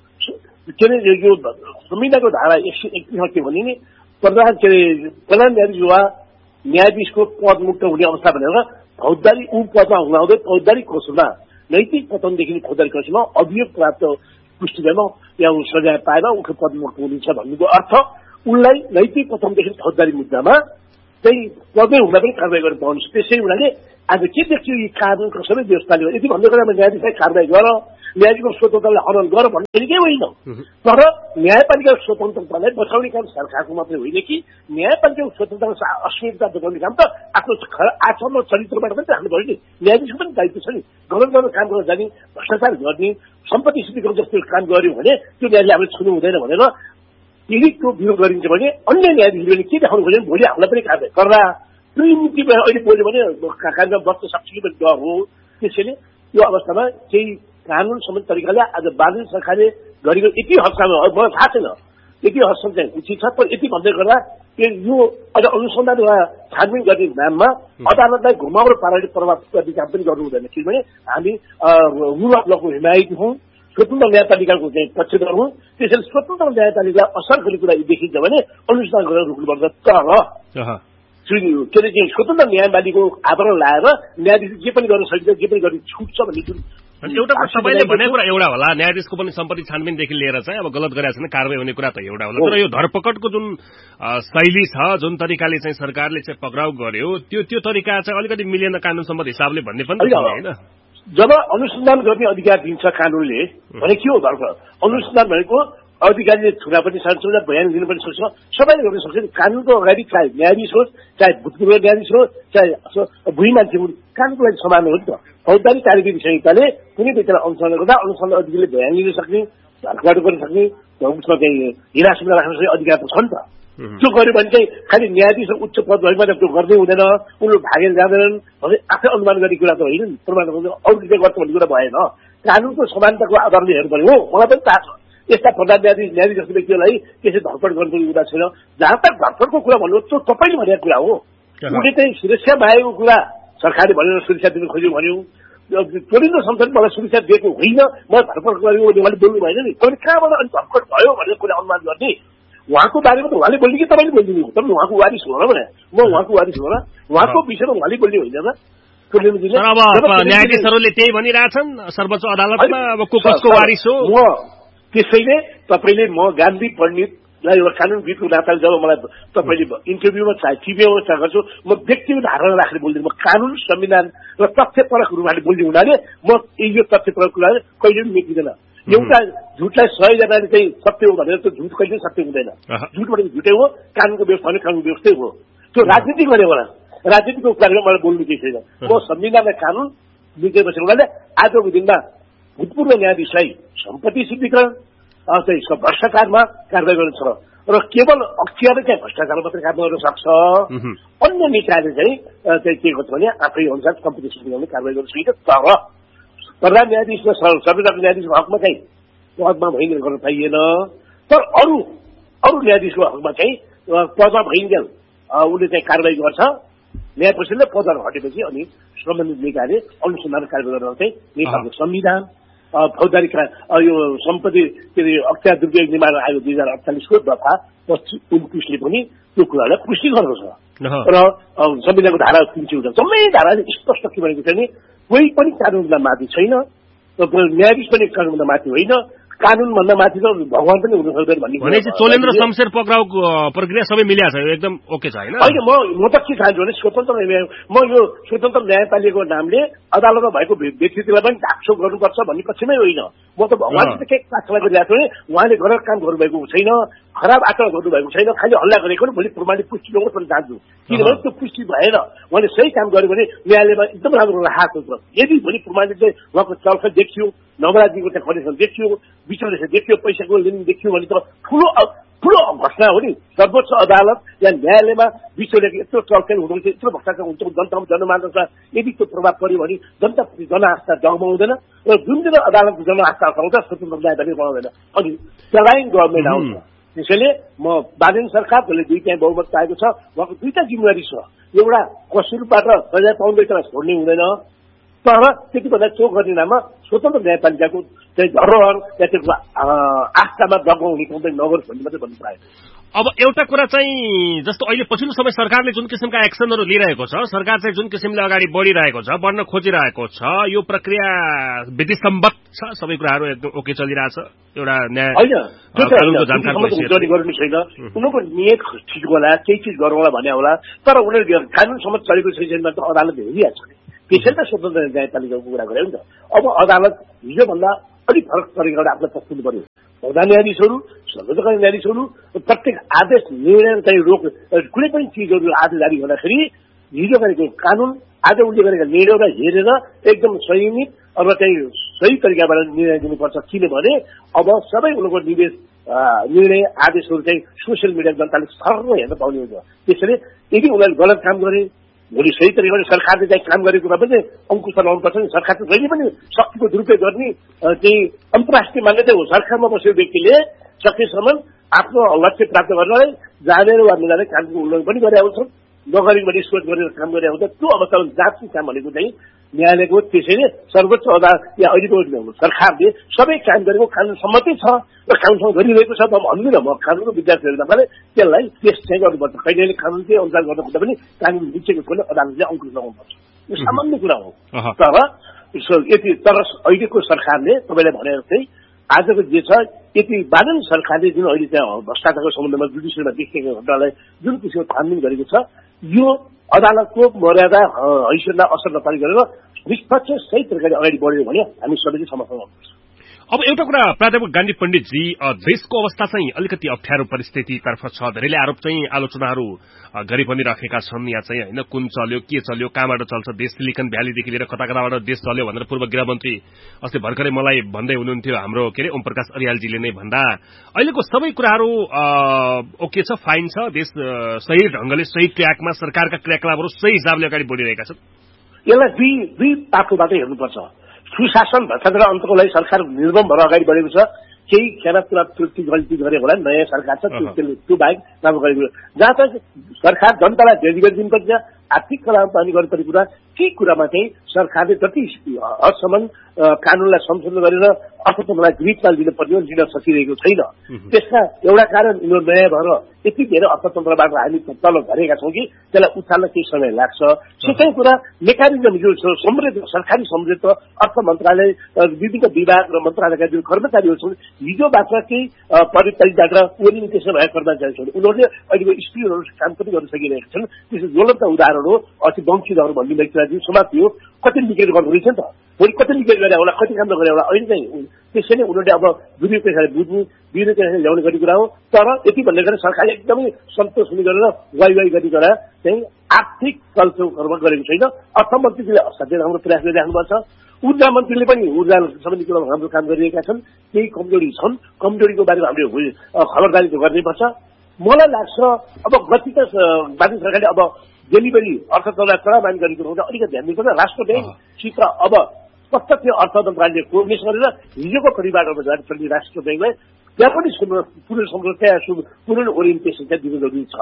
के अरे यो संविधानको धारा 131 के भने नि प्रधान न्यायाधीश वा न्यायाधीशको पद मुक्त हुने अवस्था भनेर फौजदारी ऊ पदमा हुँदाहुँदै फौजदारी कोषमा नैतिक पतनदेखि फौजदारी कोषमा अभियोग प्राप्त पुष्टि भएमा या सजाय पाएर उनको पद मुक्त हुनेछ भन्नुको अर्थ उनलाई नैतिक पतनदेखि फौजदारी मुद्दामा चाहिँ पदमै हुँदा पनि कारवाही गर्न पाउनु। त्यसै हुनाले आज के देख्छु यी कानूनको सबै व्यवस्थाले यति भन्दै गर्दा न्यायाधीशलाई कारवाही गर, न्यायाधीशको स्वतन्त्रतालाई हनन गर भन्ने केही होइन। तर न्यायपालिकाको स्वतन्त्रतालाई बचाउने काम सरकारको मात्रै होइन कि न्यायपालिकाको स्वतन्त्रता अस्वीकृता देखाउने काम त आफ्नो आचरण चरित्रबाट पनि राख्नु पर्यो नि। न्यायाधीशको पनि दायित्व छ नि, गलत गलत काम गर्न जाने, भ्रष्टाचार गर्ने, सम्पत्ति सिद्धिको जस्तो काम गर्यो भने त्यो न्यायले हामीले छुनु हुँदैन भनेर यदि त्यो विरोध गरिन्छ भने अन्य न्यायाधीशले के देखाउनु पर्यो भने भोलि हामीलाई पनि कारवाही गर्दा त्यो नीति अहिले बोल्यो भने कार्यक्रम बस्न सक्छ कि पनि डर हो। त्यसैले यो अवस्थामा केही कानून सम्बन्धी तरिकाले आज बादल सरकारले गरेको यति हदसम्म मलाई थाहा छैन यति हदसम्म चाहिँ उचित छ। तर यति भन्दै गर्दा यो अझ अनुसन्धान वा छानबिन गर्ने नाममा अदालतलाई घुमाउरो पाराले प्रभाव गर्ने काम पनि गर्नु हुँदैन। किनभने हामी रुल अफ लको हिमायती हौँ, स्वतन्त्र न्यायपालिकाको चाहिँ पक्षधर हौँ। त्यसैले स्वतन्त्र न्यायपालिकालाई असर गर्ने कुरा देखिन्छ भने अनुसन्धान गरेर रोक्नुपर्छ। तर के अरे स्वतन्त्र न्यायपालिकाको आवरण लाएर न्यायाधीश जे पनि गर्न सकिन्छ, जे पनि गर्ने छुट छ भन्ने जुन एउटा सबैले भनेको कुरा एउटा होला, न्यायाधीशको पनि सम्पत्ति छानबिनदेखि लिएर चाहिँ अब गलत गरेको छैन कारवाही हुने कुरा त एउटा होला। तर यो धरपकडको जुन शैली छ, जुन तरिकाले चाहिँ सरकारले चाहिँ पक्राउ गर्यो, त्यो तरिका चाहिँ अलिकति मिलेन कानून सम्बद्ध हिसाबले भन्ने पनि होइन। जब अनुसन्धान गर्ने अधिकार दिन्छ कानूनले भने के हो धर्म? अनुसन्धान भनेको अधिकारीले छुरा पनि सक्छ, बयान दिनु पनि सक्छ, सबैले गर्न सक्छ। कानूनको अगाडि चाहे न्यायाधीश होस्, चाहे भूतपूर्व न्यायाधीश होस्, चाहे भूमि मान्छे होस्, कानूनको लागि समान हो नि त। फौजदारी कार्यविधि संहिताले कुनै व्यक्तिलाई अनुसन्धान गर्दा अनुसन्धान अधिकारीले बयान लिन सक्ने, धरपकड गर्न सक्ने, उसमा चाहिँ हिरासतमा राख्न सक्ने अधिकार त छ नि त। त्यो गर्यो भने चाहिँ खालि न्यायाधीश उच्च पद भएमा त्यो गर्दै हुँदैन, उनीहरू भागेर जाँदैनन् भने आफै अनुमान गर्ने कुरा त होइन नि। प्रमाण अरूले गर्छ भन्ने कुरा भएन। कानूनको समानताको आधारले हेर्नु पर्यो। हो, मलाई पनि थाहा छ यस्ता प्रधान न्यायाधीश जस्तो व्यक्तिलाई त्यसै धरपकड गर्नुपर्ने कुरा छैन। जहाँ तक धरपकडको कुरा भन्नु त्यो तपाईँले भनेको कुरा हो। उसले चाहिँ सुरक्षा बाहेकको कुरा सरकारले भनेर सुरक्षा दिन खोज्यो भन्यो, टोलिनो संसदले मलाई सुरक्षा दिएको होइन, मलाई धरपकड गर्यो भने उहाँले बोल्नु भएन नि। तपाईँले कहाँबाट अनि धरपकड भयो भनेर कुरा अनुमान गर्ने? उहाँको बारेमा त उहाँले बोल्ने कि तपाईँले बोलिदिनु? तपाईँ उहाँको वारिस हो र भने म उहाँको वारिस हो र? उहाँको विषयमा उहाँले बोल्ने होइन र? न्यायाधीशहरूले त्यही भनिरहेछन् सर्वोच्च अदालतमा, अब को कसको वारिस हो? त्यसैले तपाईँले म गान्धी पण्डितलाई एउटा कानूनविदको नाताले जब मलाई तपाईँले इन्टरभ्यूमा चाहे टिभीमा चाहे गर्छु, म व्यक्तिगत धारणा राखेर बोल्दिनँ। म कानून, संविधान र तथ्यपरक रूपमा बोल्ने हुनाले म यो तथ्यपरक कुराले कहिले पनि मेटिँदैन। एउटा झुटलाई 100 जनाले चाहिँ सत्य हो भनेर त्यो झुट कहिले सत्य हुँदैन। झुट भनेको झुटै हो, कानूनको व्यवस्था भने कानून व्यवस्थै हो। त्यो राजनीति गर्ने होला, राजनीतिको कुरामा मलाई बोल्नु केही छैन। म संविधान र कानून मिल्दै बसेको हुनाले आजको दिनमा भूतपूर्व न्यायाधीशलाई सम्पत्ति सिद्धिकरण चाहिँ भ्रष्टाचारमा कारवाही गर्न छ र केवल अख्तियार चाहिँ भ्रष्टाचार मात्रै कारवाही गर्न सक्छ। अन्य निकायले चाहिँ के गर्छ भने आफै अनुसार सम्पत्ति सिद्धिकरण कारवाही गर्न सकिन्छ। तर प्रधान न्यायाधीश र संविधान न्यायाधीशको हकमा चाहिँ पदमा भइन्जेल गर्न पाइएन। तर अरू न्यायाधीशको हकमा चाहिँ पदमा भइन्जेल उसले चाहिँ कारवाही गर्छ। न्याय परिषदले पदबाट हटेपछि अनि सम्बन्धित निकायले अनुसन्धान कारवाही गर्न चाहिँ नेपालको संविधान, फौजदारी यो सम्पत्ति के अरे अख्तियार दुर्व्यय निवारण आयोग 2048 को दफा 29ले पनि त्यो कुरालाई पुष्टि गरेको छ। र संविधानको धारा 300 जम्मै धाराले स्पष्ट के भनेको छ भने कोही पनि कानूनभन्दा माथि छैन, न्यायाधीश पनि कानूनभन्दा माथि होइन, कानूनभन्दा माथि त भगवान पनि हुन सक्दैन भन्ने। भनेपछि चोलेन्द्र शमशेर पक्राउको प्रक्रिया सबै मिलेको छ, एकदम ओके छ होइन? म त के चाहन्छु भने स्वतन्त्र म यो स्वतन्त्र न्यायपालिकाको नामले अदालतमा भएको व्यक्तिलाई पनि ढाकछोप गर्नुपर्छ भन्ने पक्षमै होइन। म त भगवानसित के प्रार्थना गरिरहेको छु भने उहाँले गलत काम गर्नुभएको छैन, खराब आचरण गर्नुभएको छैन, खालि हल्ला गरेको भोलि प्रमाणित पुष्टि गर्नु पनि चाहन्छु। किनभने त्यो पुष्टि भएन उहाँले सही काम गर्यो भने न्यायालयमा एकदम राम्रो राहत हुन्छ। यदि भोलि प्रमाणित चाहिँ उहाँको चलखल देखियो, नवराजीको चाहिँ कनेक्सन देखियो, विचलन देखियो, पैसाको लेनदेन देखियो भने त ठुलो घटना हो नि। सर्वोच्च अदालत या न्यायालयमा विचलेको यत्रो चलखेल हुँदो रहेछ, यत्रो भ्रष्टाचार हुन्छ, जनतामा जनमानसमा यदि त्यो प्रभाव पर्यो भने जनताप्रति जनआस्था जगाउँदैन र जुन दिन अदालतको जनआस्था आउँछ स्वतन्त्र न्यायपालिका बनाउँदैन अनि चलाइङ गभर्मेन्ट आउँछ। त्यसैले म बादेन सरकारले दुईटा बहुमत पाएको छ, उहाँको दुईटा जिम्मेवारी छ। एउटा कसुरबाट सजाय पाउँदैछ छोड्ने हुँदैन, तर त्यतिभन्दा चोक गर्ने नाममा स्वतन्त्र न्यायपालिकाको चाहिँ धरोहर या त्यसको आस्थामा दबाउ हुने काम चाहिँ नगरोस् भन्ने मात्रै भन्नु पाएन। अब एउटा कुरा चाहिँ जस्तो अहिले पछिल्लो समय सरकारले जुन किसिमका एक्सनहरू लिइरहेको छ, सरकार चाहिँ जुन किसिमले अगाडि बढिरहेको छ, बढ्न खोजिरहेको छ, यो प्रक्रिया विधिसम्मत छ, सबै कुराहरू एकदम ओके चलिरहेछ? एउटा न्याय कानुनको जानकारी गर्नु छैन, उनीहरूको नियत ठिक होला, केही चिज गरौँ होला भने होला, तर उनीहरू कानुनसम्म चलेको छैन त अदालत हेरिहाल्छ नि। त्यसैले त स्वतन्त्र न्यायपालिकाको कुरा गरे नि त। अब अदालत हिजोभन्दा अलिक फरक तरिकाबाट आफूलाई पस्नु पर्यो। प्रधान न्यायाधीशहरू, सर्वोच्च न्यायाधीशहरू प्रत्येक आदेश निर्णय चाहिँ रोक कुनै पनि चिजहरू आदेश जारी गर्दाखेरि हिजो गरेको कानुन आज उनले गरेका निर्णयलाई हेरेर एकदम संयमित अब चाहिँ सही तरिकाबाट निर्णय दिनुपर्छ। किनभने अब सबै उनीहरूको निर्णय आदेशहरू चाहिँ सोसियल मिडिया जनताले सर्व हेर्न पाउने हुन्छ। त्यसैले यदि उनीहरूले गलत काम गरे, भोलि सही तरिकाले सरकारले चाहिँ काम गरेको कुरा पनि अंकुश लगाउनुपर्छ नि। सरकार त जहिले पनि शक्तिको दुरुपयोग गर्ने चाहिँ अन्तर्राष्ट्रिय मान्यता हो। सरकारमा बसेको व्यक्तिले सकेसम्म आफ्नो लक्ष्य प्राप्त गर्नलाई जानेर वा नजाने कामको उल्लङ्घन पनि गरेका हुन्छन्, नगरी पनि सोच गरेर काम गरेका हुन्छ। त्यो अवस्थामा जाँच्ने काम भनेको चाहिँ न्यायालयको। त्यसैले सर्वोच्च अदालत या अहिलेको सरकारले सबै काम गरेको कानुन सम्मतै छ र कानुनसँग गरिरहेको छ। म भन्दिनँ, म कानुनको विद्यार्थीहरू नामले त्यसलाई टेस्ट चाहिँ गर्नुपर्छ। कहिले कानुनकै अनुसार गर्नु खोज्दा पनि कानुन बिचेको कुरो अदालतले अंकुश लगाउनुपर्छ। यो सामान्य कुरा हो। तर अहिलेको सरकारले तपाईँले भने जस्तै आजको जे छ, यति बादन सरकारले जुन अहिले त्यहाँ भ्रष्टाचारको सम्बन्धमा जुडिसियलमा देखिएको घटनालाई जुन किसिमको छानबिन गरेको छ, यो अदालतको मर्यादा हैसियतलाई असर नपारी गरेर निष्पक्ष सही तरिकाले अगाडि बढ्यो भने हामी सबैले समर्थन गर्नुपर्छ। अब एउटा कुरा प्राध्यापक गान्धी पण्डितजी, देशको अवस्था चाहिँ अलिकति अप्ठ्यारो परिस्थितितर्फ छ। धेरैले आरोप चाहिँ आलोचनाहरू गरि पनि राखेका छन्। यहाँ चाहिँ होइन कुन चल्यो, के चल्यो, कहाँबाट चल्छ देश, सिलिकन भ्यालीदेखि लिएर कता कताबाट देश चल्यो भनेर पूर्व गृहमन्त्री अस्ति भर्खरै मलाई भन्दै हुनुहुन्थ्यो, हाम्रो के अरे ओम प्रकाश अरियालजीले नै भन्दा। अहिलेको सबै कुराहरू ओके छ, फाइन छ, देश सही ढंगले सही ट्र्याकमा सरकारका क्रियाकलापहरू सही हिसाबले अगाडि बढिरहेका छन्। यसलाई दुई पाटोबाट हेर्नुपर्छ। सुशासन भ्रष्टाचार अन्तको लागि सरकार निर्मम भएर अगाडि बढेको छ। केही खेलापुरा त्रुटि गल्ती गरे होला, नयाँ सरकार छ, त्यो बाहेक राम्रो गरेको। जहाँ तक सरकार जनतालाई डेलिभरी दिनुपर्छ, आर्थिक कलामा पनि गर्नुपर्ने कुरा, ती कुरामा चाहिँ सरकारले जति हदसम्म कानुनलाई संशोधन गरेर अर्थतन्त्रलाई ग्रिपमा लिनुपर्ने हो, लिन सकिरहेको छैन। त्यसका एउटा कारण यिनीहरू नयाँ भएर यति धेरै अर्थतन्त्रबाट हामी तल झरेका छौँ कि त्यसलाई उठाल्न केही समय लाग्छ। सेकेन्ड कुरा, मेकानिजम जो समृद्ध सरकारी समृद्ध अर्थ मन्त्रालय, विभिन्न विभाग र मन्त्रालयका जुन कर्मचारीहरू छन्, हिजोबाट केही परिपालिबाट ओरिन त्यसो भएका कर्मचारी छन्, उनीहरूले अहिलेको स्पिडहरू काम पनि गर्न सकिरहेका छन्। त्यसको ज्वलन्त उदाहरण हो अति वंशीधर भन्ने व्यक्तिलाई समाज थियो, कति निकेट गर्नु रहेछ नि त, भोलि कति निकेट गरे होला, कति काम नगरे होला। अहिले चाहिँ त्यसैले उनीहरूले अब दुरुपयोगले बुझ्ने विरोधले ल्याउने गर्ने कुरा हो। तर यति भन्ने गरेर सरकारले एकदमै सन्तोष हुने गरेर वाइ गर्ने गरेर चाहिँ आर्थिक चलचौकर्म गरेको छैन। अर्थमन्त्रीले असाध्यै राम्रो प्रयास गरिराख्नुपर्छ। ऊर्जा मन्त्रीले पनि ऊर्जा सम्बन्धी कुरामा राम्रो काम गरिरहेका छन्। केही कमजोरी छन्, कमजोरीको बारेमा हामीले खबरदारी गर्नुपर्छ। मलाई लाग्छ अब गति त बाँकी सरकारले अब डेलिभरी अर्थतन्त्रलाई चढामानी गरेको हुँदा अलिकति ध्यान दिनुपर्छ। राष्ट्र ब्याङ्कसित अब प्रत्यक्ष अर्थतन्त्रले कोर्डिनेसन गरेर हिजोको परिवारबाट चल्ने राष्ट्र ब्याङ्कलाई त्यहाँ पनि पुनः ओरिएन्टेसन चाहिँ दिनु जरुरी छ।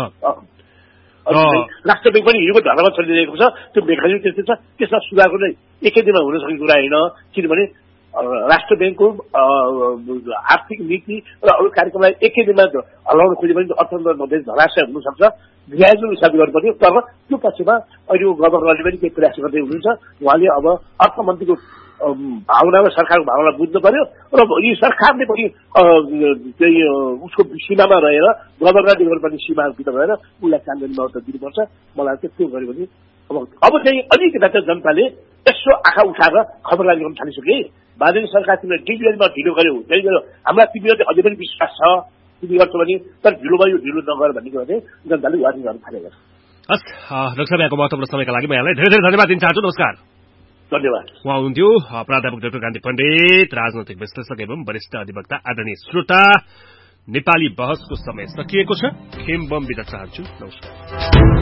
राष्ट्र ब्याङ्क पनि हिजोको धर्ममा चलिरहेको छ, त्यो मेकानिजम त्यस्तै छ, त्यसमा सुधारको नै एकै दिनमा हुन सक्ने कुरा होइन। किनभने राष्ट्र ब्याङ्कको आर्थिक नीति र अरू कार्यक्रमलाई एकै दिनमा हल्लाउन खोज्यो भने अर्थतन्त्र देश धराशय हुन सक्छ। ग्राजुअल हिसाबले गर्नुपर्ने। तर त्यो पक्षमा अहिलेको गभर्नरले पनि केही प्रयास गर्दै हुनुहुन्छ। उहाँले अब अर्थमन्त्रीको भावनामा सरकारको भावना बुझ्नु पर्यो र यी सरकारले पनि चाहिँ उसको सीमामा रहेर गभर्नरले गर्नुपर्ने सीमाभित्र रहेर उसलाई काम गर्ने महत्त्व दिनुपर्छ। मलाई चाहिँ त्यो गर्यो भने अब चाहिँ अलिकति चाहिँ जनताले यसो आँखा उठाएर खबरदारी गर्न थालिसके। बादेन सरकार तिमीले डिभिजनमा ढिलो गर्यो, त्यही गर्यो, हाम्रा तिमीले अझै पनि विश्वास छ तिमी गर्छौ भने, तर ढिलो भयो ढिलो नगर भन्ने कुरा चाहिँ जनताले वार्निङ गर्न थालेको छ। हस्, डाक्टर साहब यहाँको महत्त्वपूर्ण समयका लागि म यहाँलाई धेरै धेरै धन्यवाद दिन चाहन्छु। नमस्कार। धन्यवाद। उहाँ हुनुहुन्थ्यो प्राध्यापक डाक्टर गान्धी पण्डित, राजनैतिक विश्लेषक एवं वरिष्ठ अधिवक्ता। आदरणीय श्रोता, नेपाली बहसको समय सकिएको छ। खेम बम बिदा चाहन्छु। नमस्कार।